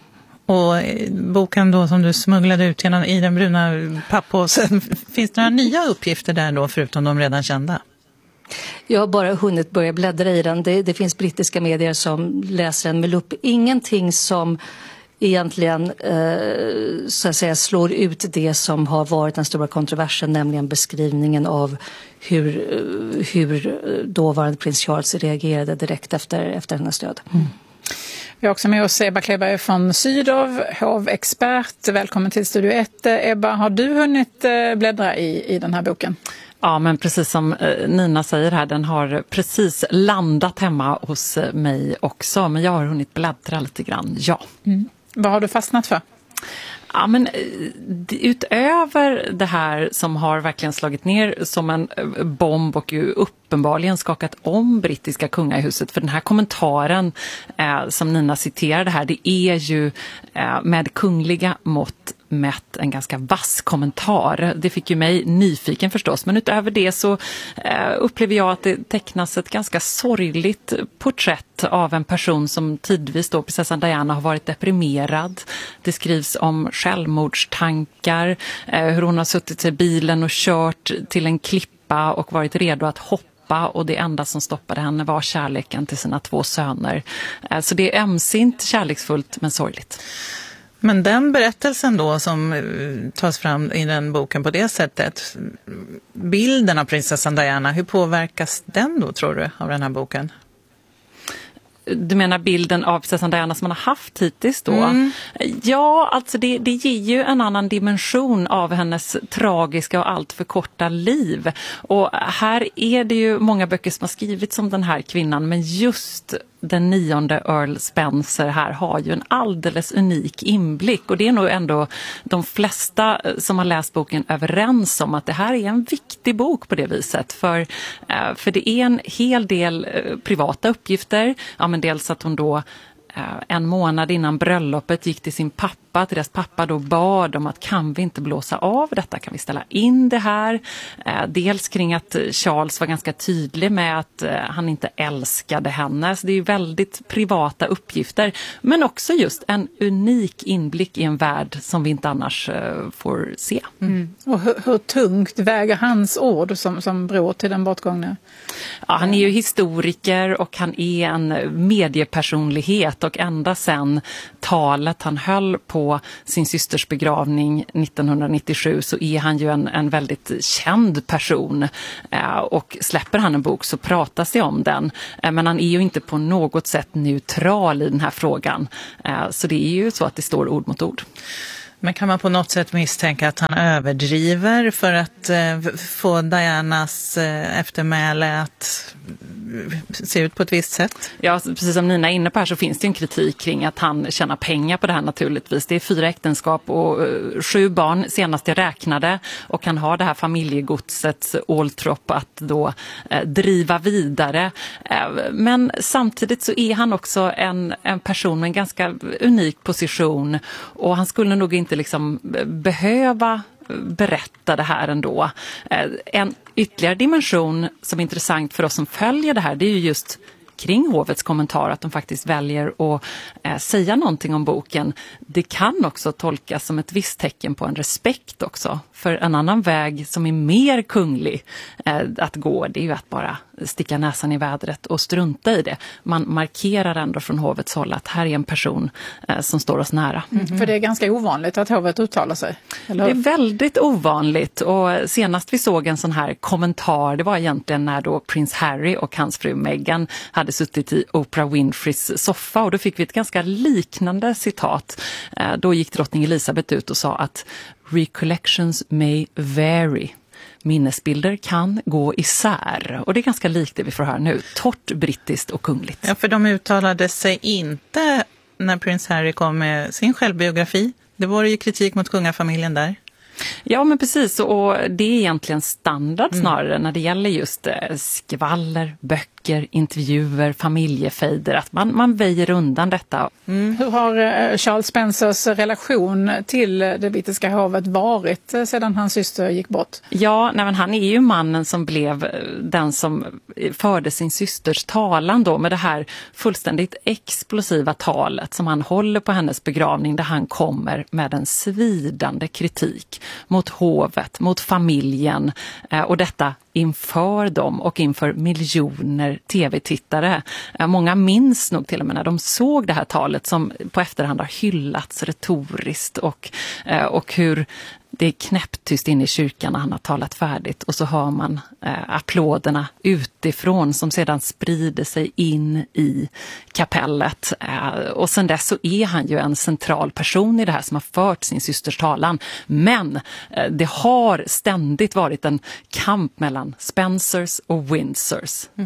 Och boken då som du smugglade ut genom i den bruna papppåsen, finns det några nya uppgifter där då förutom de redan kända? Jag har bara hunnit börja bläddra i den. Det, det finns brittiska medier som läser den med lupp. Ingenting som egentligen eh, så att säga slår ut det som har varit den stora kontroversen, nämligen beskrivningen av hur, hur dåvarande prins Charles reagerade direkt efter, efter hennes död. Mm. Vi har också med oss Ebba Kleberg från Sydov, hovexpert. Välkommen till Studio ett. Ebba, har du hunnit bläddra i, i den här boken? Ja, men precis som Nina säger här, den har precis landat hemma hos mig också. Men jag har hunnit bläddra lite grann, ja. Mm. Vad har du fastnat för? Ja, men utöver det här som har verkligen slagit ner som en bomb och ju uppenbarligen skakat om brittiska kungahuset, för den här kommentaren eh, som Nina citerade här, det är ju eh, med kungliga mått mätt en ganska vass kommentar. Det fick ju mig nyfiken förstås, men utöver det så eh, upplever jag att det tecknas ett ganska sorgligt porträtt av en person som tidvis då, prinsessan Diana, har varit deprimerad. Det skrivs om självmordstankar, eh, hur hon har suttit i bilen och kört till en klippa och varit redo att hoppa, och det enda som stoppade henne var kärleken till sina två söner. Eh, så det är ömsint, kärleksfullt men sorgligt. Men den berättelsen då som tas fram i den boken på det sättet, bilden av prinsessan Diana, hur påverkas den då, tror du, av den här boken? Du menar bilden av prinsessan Diana som man har haft hittills då? Mm. Ja, alltså det, det ger ju en annan dimension av hennes tragiska och allt för korta liv. Och här är det ju många böcker som har skrivits om den här kvinnan, men just den nionde Earl Spencer här har ju en alldeles unik inblick, och det är nog ändå de flesta som har läst boken överens om att det här är en viktig bok på det viset, för, för det är en hel del privata uppgifter. Ja, men dels att hon då En månad innan bröllopet gick till sin pappa, till deras pappa då bad om att kan vi inte blåsa av detta, kan vi ställa in det här. Dels kring att Charles var ganska tydlig med att han inte älskade henne, så det är väldigt privata uppgifter. Men också just en unik inblick i en värld som vi inte annars får se. Mm. Och hur, hur tungt väger hans ord som, som bror till den bortgångna? Ja, han är ju historiker och han är en mediepersonlighet, och ända sedan talet han höll på sin systers begravning nittonhundranittiosju så är han ju en, en väldigt känd person, eh, och släpper han en bok så pratas det om den, eh, men han är ju inte på något sätt neutral i den här frågan, eh, så det är ju så att det står ord mot ord. Men kan man på något sätt misstänka att han överdriver för att eh, få Dianas eh, eftermäle att se ut på ett visst sätt? Ja, precis som Nina är inne på här så finns det en kritik kring att han tjänar pengar på det här naturligtvis. Det är fyra äktenskap och uh, sju barn senast jag räknade, och han har det här familjegodset Altrop att då uh, driva vidare. Uh, men samtidigt så är han också en, en person med en ganska unik position, och han skulle nog inte liksom behöva berätta det här ändå. En ytterligare dimension som är intressant för oss som följer det här, det är ju just kring hovets kommentar, att de faktiskt väljer att eh, säga någonting om boken. Det kan också tolkas som ett visst tecken på en respekt också. För en annan väg som är mer kunglig eh, att gå, det är ju att bara sticka näsan i vädret och strunta i det. Man markerar ändå från hovets håll att här är en person eh, som står oss nära. Mm. För det är ganska ovanligt att hovet uttalar sig, eller? Det är väldigt ovanligt, och senast vi såg en sån här kommentar, det var egentligen när då prins Harry och hans fru Meghan hade suttit i Oprah Winfreys soffa, och då fick vi ett ganska liknande citat. Eh, då gick drottning Elizabeth ut och sa att recollections may vary. Minnesbilder kan gå isär. Och det är ganska likt det vi får höra nu. Torrt, brittiskt och kungligt. Ja, för de uttalade sig inte när prins Harry kom med sin självbiografi. Det var ju kritik mot kungafamiljen där. Ja, men precis, och det är egentligen standard snarare mm. när det gäller just skvaller, böcker, intervjuer, familjefejder, att man, man väjer undan detta. Mm. Hur har Charles Spencers relation till det brittiska hovet varit sedan hans syster gick bort? Ja, nej, men han är ju mannen som blev den som förde sin systers talan då, med det här fullständigt explosiva talet som han håller på hennes begravning, där han kommer med en svidande kritik mot hovet, mot familjen, och detta inför dem och inför miljoner tv-tittare. Många minns nog till och med när de såg det här talet som på efterhand har hyllats retoriskt, och, och hur det är knäpptyst inne i kyrkan när han har talat färdigt, och så hör man eh, applåderna utifrån som sedan sprider sig in i kapellet. Eh, och sen dess så är han ju en central person i det här som har fört sin systers talan. Men eh, det har ständigt varit en kamp mellan Spencers och Windsors. Mm.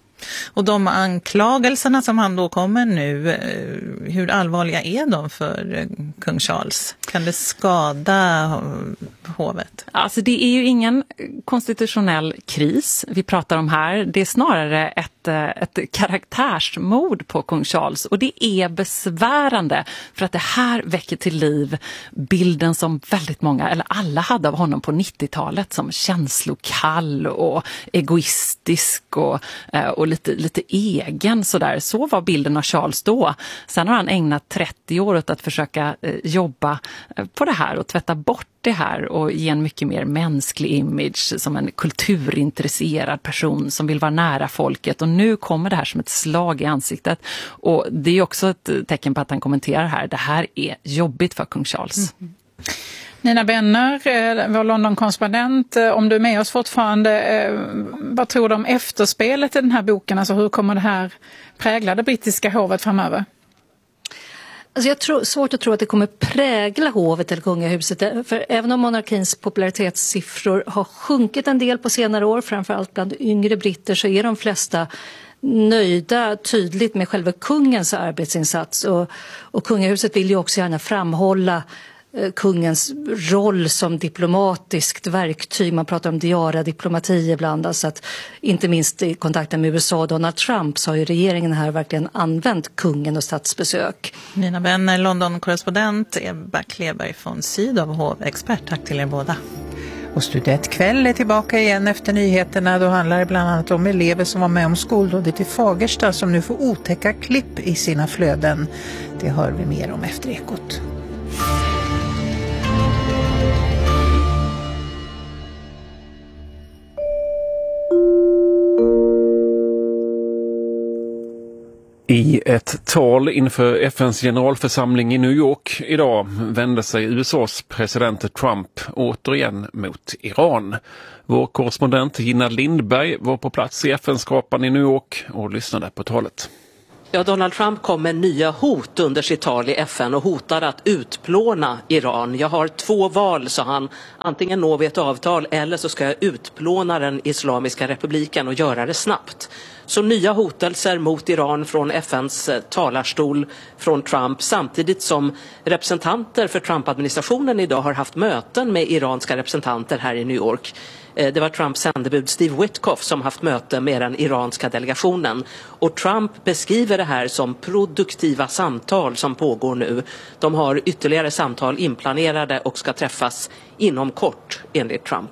Och de anklagelserna som han då kommer nu, hur allvarliga är de för kung Charles? Kan det skada hovet? Alltså det är ju ingen konstitutionell kris vi pratar om här. Det är snarare ett, ett karaktärsmord på kung Charles. Och det är besvärande, för att det här väcker till liv bilden som väldigt många, eller alla, hade av honom på nittiotalet som känslokall och egoistisk och, och lite, lite egen sådär. Så var bilden av Charles då. Sen har han ägnat trettio år åt att försöka eh, jobba eh, på det här och tvätta bort det här och ge en mycket mer mänsklig image som en kulturintresserad person som vill vara nära folket. Och nu kommer det här som ett slag i ansiktet. Och det är också ett tecken på att han kommenterar här. Det här är jobbigt för kung Charles. Mm. Nina Benner, vår London-korrespondent, om du är med oss fortfarande, vad tror du om efterspelet i den här boken? Alltså hur kommer det här prägla det brittiska hovet framöver? Alltså jag tror, svårt att tro att det kommer prägla hovet eller kungahuset, för även om monarkins popularitetssiffror har sjunkit en del på senare år, framförallt bland yngre britter, så är de flesta nöjda tydligt med själva kungens arbetsinsats, och, och kungahuset vill ju också gärna framhålla kungens roll som diplomatiskt verktyg. Man pratar om diara-diplomati ibland, alltså att inte minst i kontakten med U S A och Donald Trump så har ju regeringen här verkligen använt kungen och statsbesök. Mina vänner, London-korrespondent Ebba Kleberg von Sydow, hovexpert. Tack till er båda. Och Student kväll är tillbaka igen efter nyheterna. Då handlar det bland annat om elever som var med om skoldådet i Fagersta som nu får otäcka klipp i sina flöden. Det hör vi mer om efter Ekot. I ett tal inför F N:s generalförsamling i New York idag vände sig U S A:s president Trump återigen mot Iran. Vår korrespondent Gina Lindberg var på plats i F N-skapan i New York och lyssnade på talet. Ja, Donald Trump kom med nya hot under sitt tal i F N och hotar att utplåna Iran. Jag har två val, sa han. Antingen når vi ett avtal eller så ska jag utplåna den Islamiska republiken och göra det snabbt. Så nya hotelser mot Iran från F N:s talarstol från Trump, samtidigt som representanter för Trump-administrationen idag har haft möten med iranska representanter här i New York. Det var Trumps sändebud Steve Witkoff som haft möte med den iranska delegationen. Och Trump beskriver det här som produktiva samtal som pågår nu. De har ytterligare samtal inplanerade och ska träffas inom kort, enligt Trump.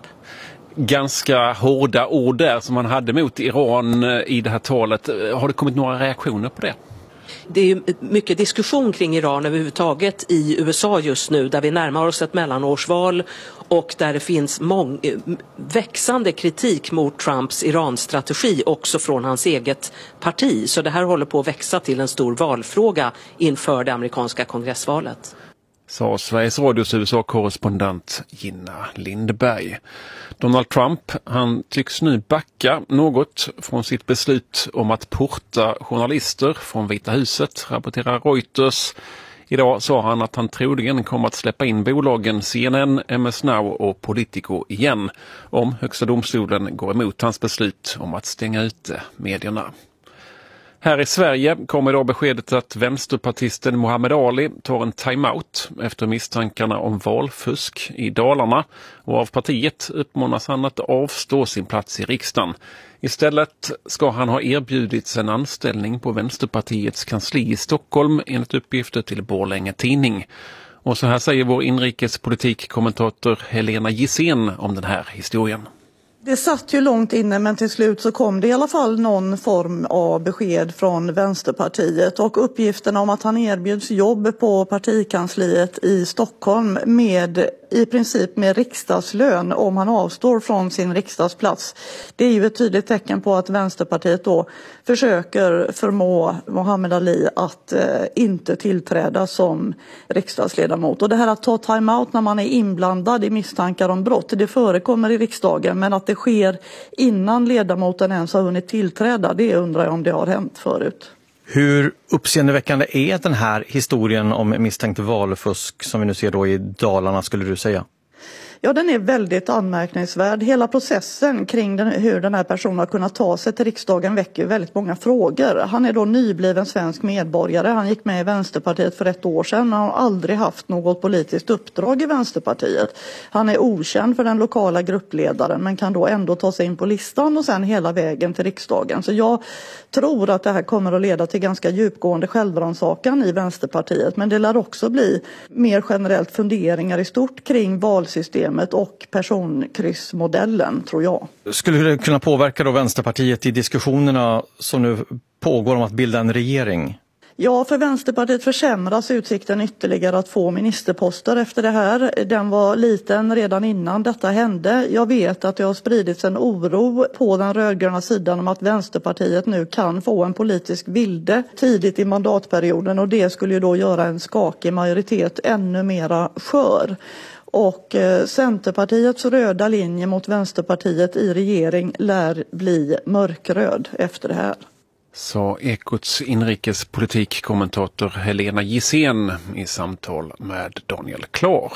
Ganska hårda ord där som han hade mot Iran i det här talet. Har det kommit några reaktioner på det? Det är ju mycket diskussion kring Iran överhuvudtaget i U S A just nu, där vi närmar oss ett mellanårsval och där det finns mång- växande kritik mot Trumps Iran-strategi också från hans eget parti. Så det här håller på att växa till en stor valfråga inför det amerikanska kongressvalet. Sa Sveriges Radios U S A-korrespondent Gina Lindberg. Donald Trump, han tycks nu backa något från sitt beslut om att porta journalister från Vita huset, rapporterar Reuters. Idag sa han att han troligen kommer att släppa in bolagen C N N, M S Now och Politico igen om Högsta domstolen går emot hans beslut om att stänga ute medierna. Här i Sverige kommer idag beskedet att vänsterpartisten Muhammad Ali tar en timeout efter misstankarna om valfusk i Dalarna, och av partiet uppmanas han att avstå sin plats i riksdagen. Istället ska han ha erbjudits en anställning på Vänsterpartiets kansli i Stockholm enligt uppgifter till Borlänge Tidning. Och så här säger vår inrikespolitikkommentator Helena Gissén om den här historien. Det satt ju långt inne, men till slut så kom det i alla fall någon form av besked från Vänsterpartiet, och uppgifterna om att han erbjuds jobb på partikansliet i Stockholm med i princip med riksdagslön om han avstår från sin riksdagsplats. Det är ju ett tydligt tecken på att Vänsterpartiet då försöker förmå Muhammad Ali att eh, inte tillträda som riksdagsledamot. Och det här att ta timeout när man är inblandad i misstankar om brott, det förekommer i riksdagen, men att det sker innan ledamoten ens har hunnit tillträda, det undrar jag om det har hänt förut. Hur uppseendeväckande är den här historien om misstänkt valfusk som vi nu ser då i Dalarna, skulle du säga? Ja, den är väldigt anmärkningsvärd. Hela processen kring den, hur den här personen har kunnat ta sig till riksdagen väcker väldigt många frågor. Han är då nybliven svensk medborgare. Han gick med i Vänsterpartiet för ett år sedan. Han har aldrig haft något politiskt uppdrag i Vänsterpartiet. Han är okänd för den lokala gruppledaren, men kan då ändå ta sig in på listan och sen hela vägen till riksdagen. Så jag tror att det här kommer att leda till ganska djupgående självrannsakan i Vänsterpartiet. Men det lär också bli mer generellt funderingar i stort kring valsystemet och personkryssmodellen, tror jag. Skulle det kunna påverka då Vänsterpartiet i diskussionerna som nu pågår om att bilda en regering? Ja, för Vänsterpartiet försämras utsikten ytterligare att få ministerposter efter det här. Den var liten redan innan detta hände. Jag vet att det har spridits en oro på den rödgröna sidan om att Vänsterpartiet nu kan få en politisk vilde tidigt i mandatperioden, och det skulle ju då göra en skakig majoritet ännu mera skör. Och eh, Centerpartiets röda linje mot Vänsterpartiet i regering lär bli mörkröd efter det här. Sa Ekots inrikespolitikkommentator Helena Gissén i samtal med Daniel Klar.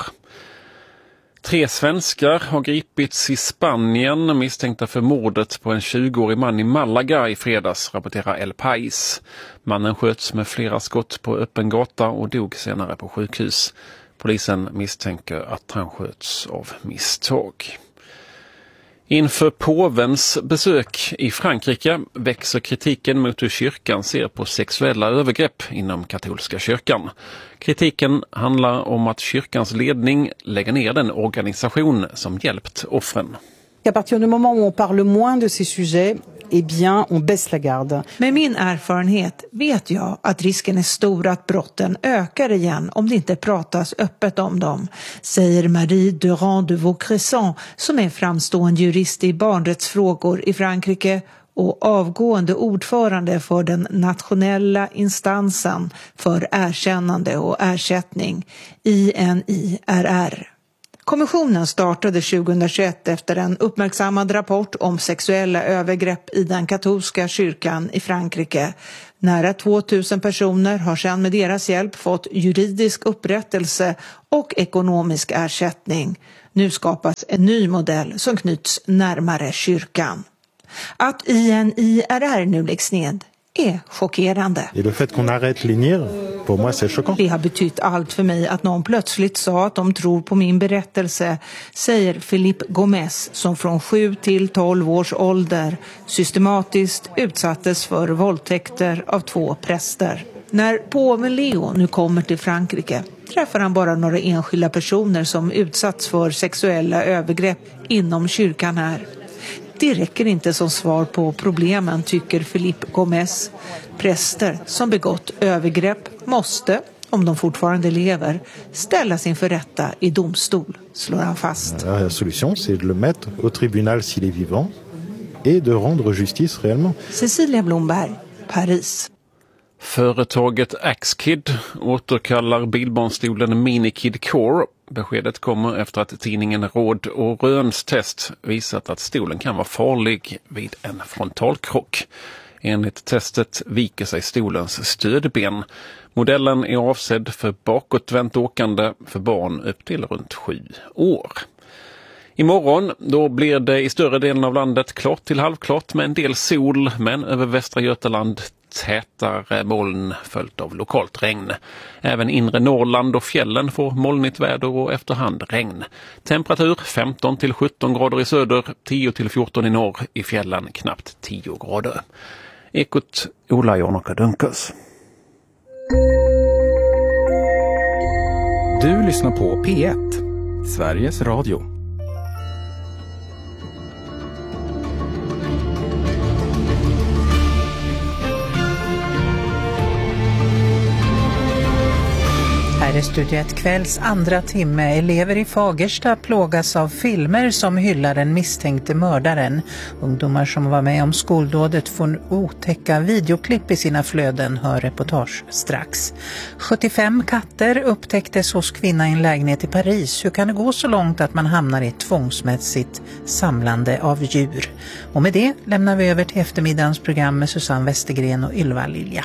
Tre svenskar har gripits i Spanien misstänkta för mordet på en tjugoårig man i Malaga i fredags, rapporterar El País. Mannen sköts med flera skott på öppen gata och dog senare på sjukhus. Polisen misstänker att han sköts av misstag. Inför påvens besök i Frankrike växer kritiken mot hur kyrkan ser på sexuella övergrepp inom katolska kyrkan. Kritiken handlar om att kyrkans ledning lägger ner den organisation som hjälpt offren. À partir du moment où on parle moins de ces sujets, eh bien, on baisse la garde. Med min erfarenhet vet jag att risken är stor att brotten ökar igen om det inte pratas öppet om dem, säger Marie Durand de Vaucresson som är framstående jurist i barnrättsfrågor i Frankrike och avgående ordförande för den nationella instansen för erkännande och ersättning, I N I R R. Kommissionen startade tjugohundratjugoett efter en uppmärksammad rapport om sexuella övergrepp i den katolska kyrkan i Frankrike. Nära tvåtusen personer har sedan med deras hjälp fått juridisk upprättelse och ekonomisk ersättning. Nu skapas en ny modell som knyts närmare kyrkan. Att I N I R R nu läggs ned är chockerande. Et le fait qu'on arrête l'I N I R, pour moi c'est choquant. Det har betytt allt för mig att någon plötsligt sa att de tror på min berättelse, säger Philippe Gomez som från sju till tolv års ålder systematiskt utsattes för våldtäkter av två präster. När påven Leo nu kommer till Frankrike träffar han bara några enskilda personer som utsatts för sexuella övergrepp inom kyrkan här. Det räcker inte som svar på problemen, tycker Philippe Gomez. Präster som begått övergrepp måste, om de fortfarande lever, ställas inför rätta i domstol, slår han fast. La solution c'est de le mettre au tribunal s'il est vivant et de rendre justice réellement. Cecilia Blomberg, Paris. Företaget Axkid återkallar bilbarnstolen Minikid Core. Beskedet kommer efter att tidningen Råd och Röns test visat att stolen kan vara farlig vid en frontalkrock. Enligt testet viker sig stolens stödben. Modellen är avsedd för bakåtvänt åkande för barn upp till runt sju år. Imorgon då blir det i större delen av landet klart till halvklart med en del sol, men över Västra Götaland tätare moln följt av lokalt regn. Även inre Norrland och fjällen får molnigt väder och efterhand regn. Temperatur femton till sjutton grader i söder, tio till fjorton i norr, i fjällen knappt tio grader. Ekot Ola Jarnoka Dunkas. Du lyssnar på P ett, Sveriges Radio. Här är Studio ett kvälls andra timme. Elever i Fagersta plågas av filmer som hyllar den misstänkte mördaren. Ungdomar som var med om skoldådet får otäcka videoklipp i sina flöden, hör reportage strax. sjuttiofem katter upptäcktes hos kvinna i en lägenhet i Paris. Hur kan det gå så långt att man hamnar i ett tvångsmässigt samlande av djur? Och med det lämnar vi över till eftermiddagens program med Susanne Westergren och Ylva Lilja.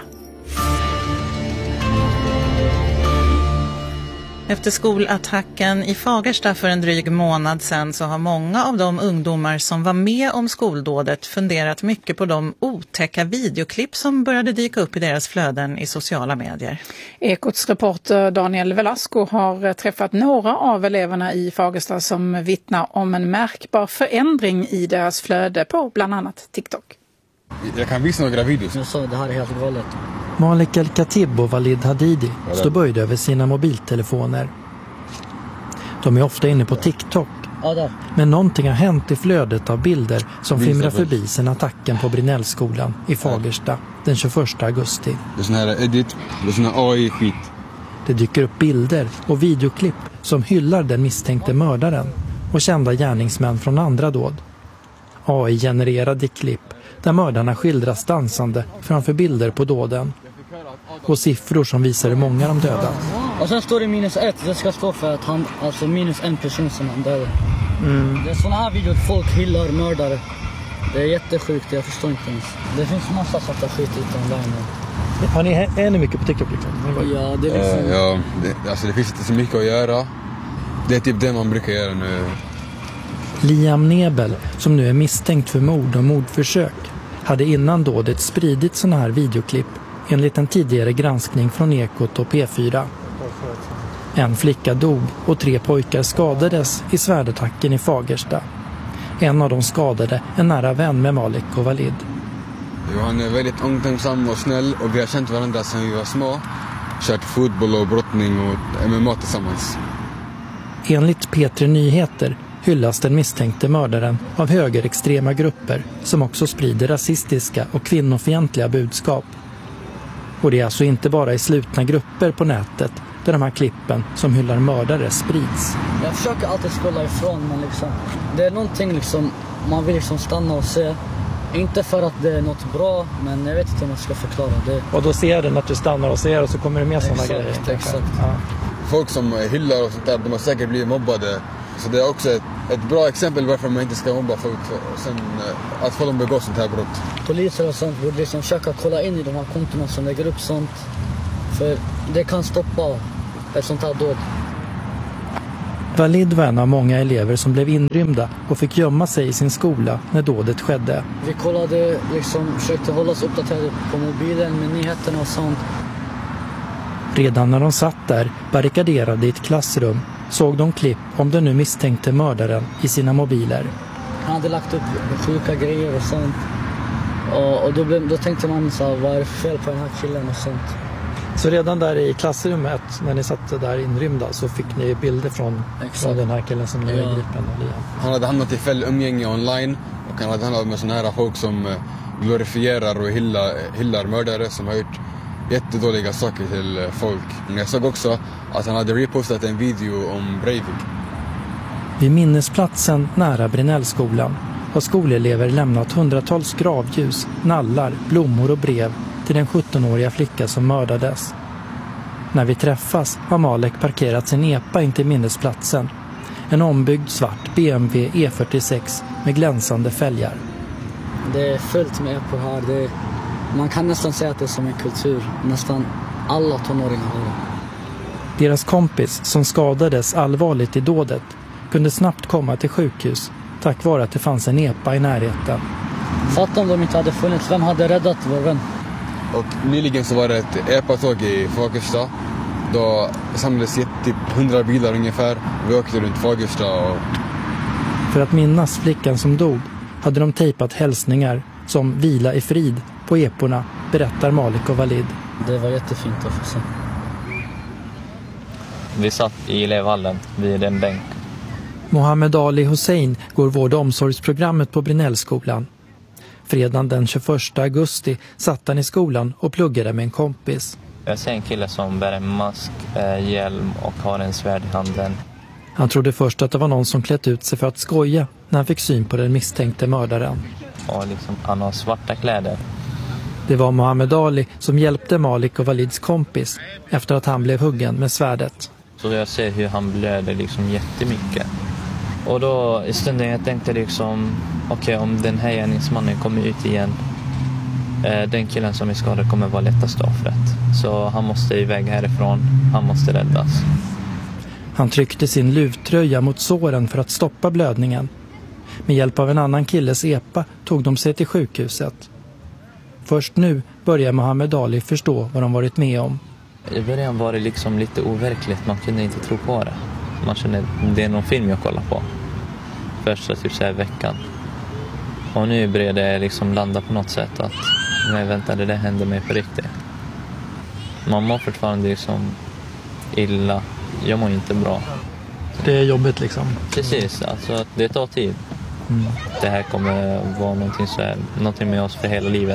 Efter skolattacken i Fagersta för en dryg månad sedan så har många av de ungdomar som var med om skoldådet funderat mycket på de otäcka videoklipp som började dyka upp i deras flöden i sociala medier. Ekots reporter Daniel Velasco har träffat några av eleverna i Fagersta som vittnar om en märkbar förändring i deras flöde på bland annat TikTok. Jag kan visa några videos. Jag sa det här är helt galet. Malik El-Khatib och Walid Hadidi står böjda över sina mobiltelefoner. De är ofta inne på TikTok. Men någonting har hänt i flödet av bilder som flimrar förbi sen attacken på Brinellskolan i Fagersta den tjugoförsta augusti. Det är sån här edit, det är sån här A I-skit. Det dyker upp bilder och videoklipp som hyllar den misstänkte mördaren och kända gärningsmän från andra dåd. A I-genererade klipp där mördarna skildras dansande framför bilder på dåden. Och siffror som visar hur många de dödat. Och sen står det minus ett, det ska stå för att han, alltså minus en person som han dödade. Mm. Det är såna här videor folk hyllar mördare. Det är jättesjukt, jag förstår inte ens. Det finns massa sorta skit utan världen. Har ni ännu mycket på TikTok liksom? Ja, det är liksom... uh, ja, det, alltså det finns inte så mycket att göra. Det är typ det man brukar göra nu. Liam Nebel, som nu är misstänkt för mord och mordförsök, hade innan dådet spridit såna här videoklipp enligt en tidigare granskning från Ekot och P fyra. En flicka dog och tre pojkar skadades i svärdattacken i Fagersta. En av de skadade är nära vän med Malik och Walid. Jo, han är väldigt omtänksam och snäll och vi har känt varandra sedan vi var små. Kört fotboll och brottning och M M A tillsammans. Enligt P tre Nyheter hyllas den misstänkte mördaren av högerextrema grupper som också sprider rasistiska och kvinnofientliga budskap. Och det är alltså inte bara i slutna grupper på nätet där de här klippen som hyllar mördare sprids. Jag försöker alltid skolla ifrån, men liksom, det är någonting liksom, man vill liksom stanna och se. Inte för att det är något bra, men jag vet inte om jag ska förklara det. Och då ser du att du stannar och ser och så kommer det med sådana grejer. Exakt, exakt. Ja. Folk som hyllar och sånt där, de har säkert blivit mobbade. Så det är också ett, ett bra exempel varför man inte ska mobba folk och sen att få dem begå sånt här brott. Poliser och sånt borde liksom försöka kolla in i de här kontorna som lägger upp sånt. För det kan stoppa ett sånt här dåd. Walid var en av många elever som blev inrymda och fick gömma sig i sin skola när dådet skedde. Vi kollade, liksom, försökte hålla oss uppdaterade på mobilen med nyheterna och sånt. Redan när de satt där, barrikaderade i ett klassrum, såg de klipp om den nu misstänkte mördaren i sina mobiler. Han hade lagt upp sjuka grejer och sånt. Och, och då, blev, då tänkte man så här, vad är det fel på den här killen och sånt. Så redan där i klassrummet, när ni satt där inrymda, så fick ni bilder från, från den här killen som ni ja. gripen av Liam. Han hade hamnat i fel umgänge online och han hade hamnat med sådana här folk som glorifierar och hyllar, hyllar mördare som har gjort jättedåliga saker till folk. Men jag såg också att han hade repostat en video om Breivik. Vid minnesplatsen nära Brinellskolan har skolelever lämnat hundratals gravljus, nallar, blommor och brev till den sjuttonåriga flicka som mördades. När vi träffas har Malek parkerat sin epa in till minnesplatsen. En ombyggd svart B M W E fyrtiosex med glänsande fälgar. Det är fullt med epor här. Det är, man kan nästan säga att det är som en kultur. Nästan alla tonåringar har det. Deras kompis som skadades allvarligt i dådet kunde snabbt komma till sjukhus tack vare att det fanns en epa i närheten. Fatta om de inte hade funnits, vem hade räddat vår vän? Och nyligen så var det ett epa-tåg i Fagersta. Då samlades typ hundra bilar ungefär. Vi åkte runt Fagersta. Och... För att minnas flickan som dog hade de tejpat hälsningar som vila i frid på eporna, berättar Malik och Walid. Det var jättefint att få se. Vi satt i elevhallen vid en bänk. Mohammed Ali Hussein går vård- och omsorgsprogrammet på Brinellskolan. Fredagen den tjugoförsta augusti satt han i skolan och pluggade med en kompis. Jag ser en kille som bär en mask, eh, hjälm och har en svärd i handen. Han trodde först att det var någon som klätt ut sig för att skoja när han fick syn på den misstänkte mördaren. Och liksom, han har svarta kläder. Det var Mohammed Ali som hjälpte Malik och Walids kompis efter att han blev huggen med svärdet. Så jag ser hur han blöder liksom jättemycket. Och då i stunden jag tänkte liksom, okej, okay, om den här gärningsmannen kommer ut igen, eh, den killen som är skadad kommer vara lättast offret. Så han måste iväg härifrån, han måste räddas. Han tryckte sin luvtröja mot såren för att stoppa blödningen. Med hjälp av en annan killes epa tog de sig till sjukhuset. Först nu börjar Mohammed Ali förstå vad de varit med om. I början var det liksom lite overkligt, man kunde inte tro på det. Man kände, det är någon film jag kollar på. Första typ så här veckan. Och nu börjar det liksom landa på något sätt att, nej vänta, det där hände mig på riktigt. Man mår fortfarande liksom illa, jag mår inte bra. Det är jobbigt liksom? Precis, alltså det tar tid. Mm. Det här kommer vara någonting, så här, någonting med oss för hela livet.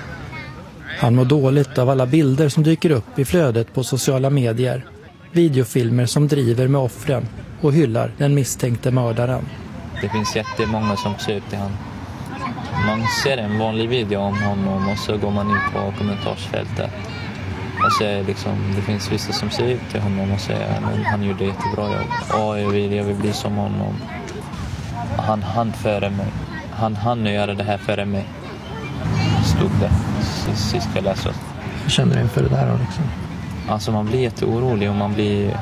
Han mår dåligt av alla bilder som dyker upp i flödet på sociala medier. Videofilmer som driver med offren och hyllar den misstänkte mördaren. Det finns jättemånga som ser ut till han. Man ser en vanlig video om honom och så går man in på kommentarsfältet. Och så liksom, det finns vissa som ser ut till honom och säger att han gjorde jättebra jobb. Åh, jag vill, jag vill bli som honom. Han hann före mig. Han hann göra det här före mig. Stod det sist jag läste. Hur känner du inför det där då liksom? Alltså man blir jätteorolig och man blir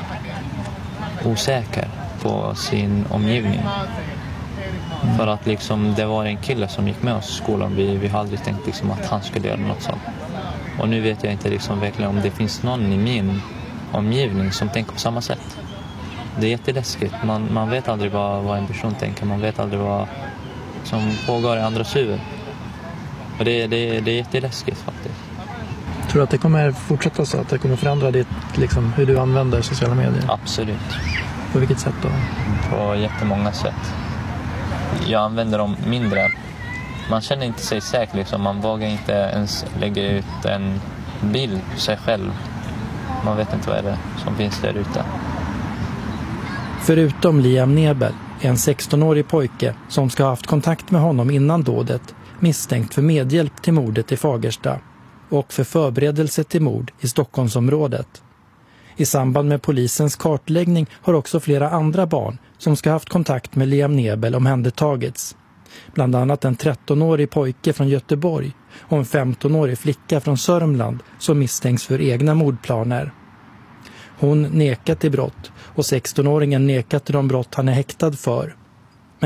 osäker på sin omgivning. Mm. För att liksom, det var en kille som gick med oss i skolan. Vi, vi har aldrig tänkt liksom att han skulle göra något sånt. Och nu vet jag inte liksom verkligen om det finns någon i min omgivning som tänker på samma sätt. Det är jätteläskigt. Man, man vet aldrig vad, vad en person tänker. Man vet aldrig vad som pågår i andras huvud. Och det, det, det är jätteläskigt faktiskt. Tror du att det kommer fortsätta så? Att det kommer förändra ditt, liksom, hur du använder sociala medier? Absolut. På vilket sätt då? På jättemånga sätt. Jag använder dem mindre. Man känner inte sig säker. Liksom. Man vågar inte ens lägga ut en bild på sig själv. Man vet inte vad är det som finns där ute. Förutom Liam Nebel är en sextonårig pojke som ska ha haft kontakt med honom innan dådet misstänkt för medhjälp till mordet i Fagersta och för förberedelse till mord i Stockholmsområdet. I samband med polisens kartläggning har också flera andra barn som ska ha haft kontakt med Liam Nebel omhändertagits. Bland annat en trettonårig pojke från Göteborg och en femtonårig flicka från Sörmland som misstänks för egna mordplaner. Hon nekar till brott och sextonåringen nekar till de brott han är häktad för.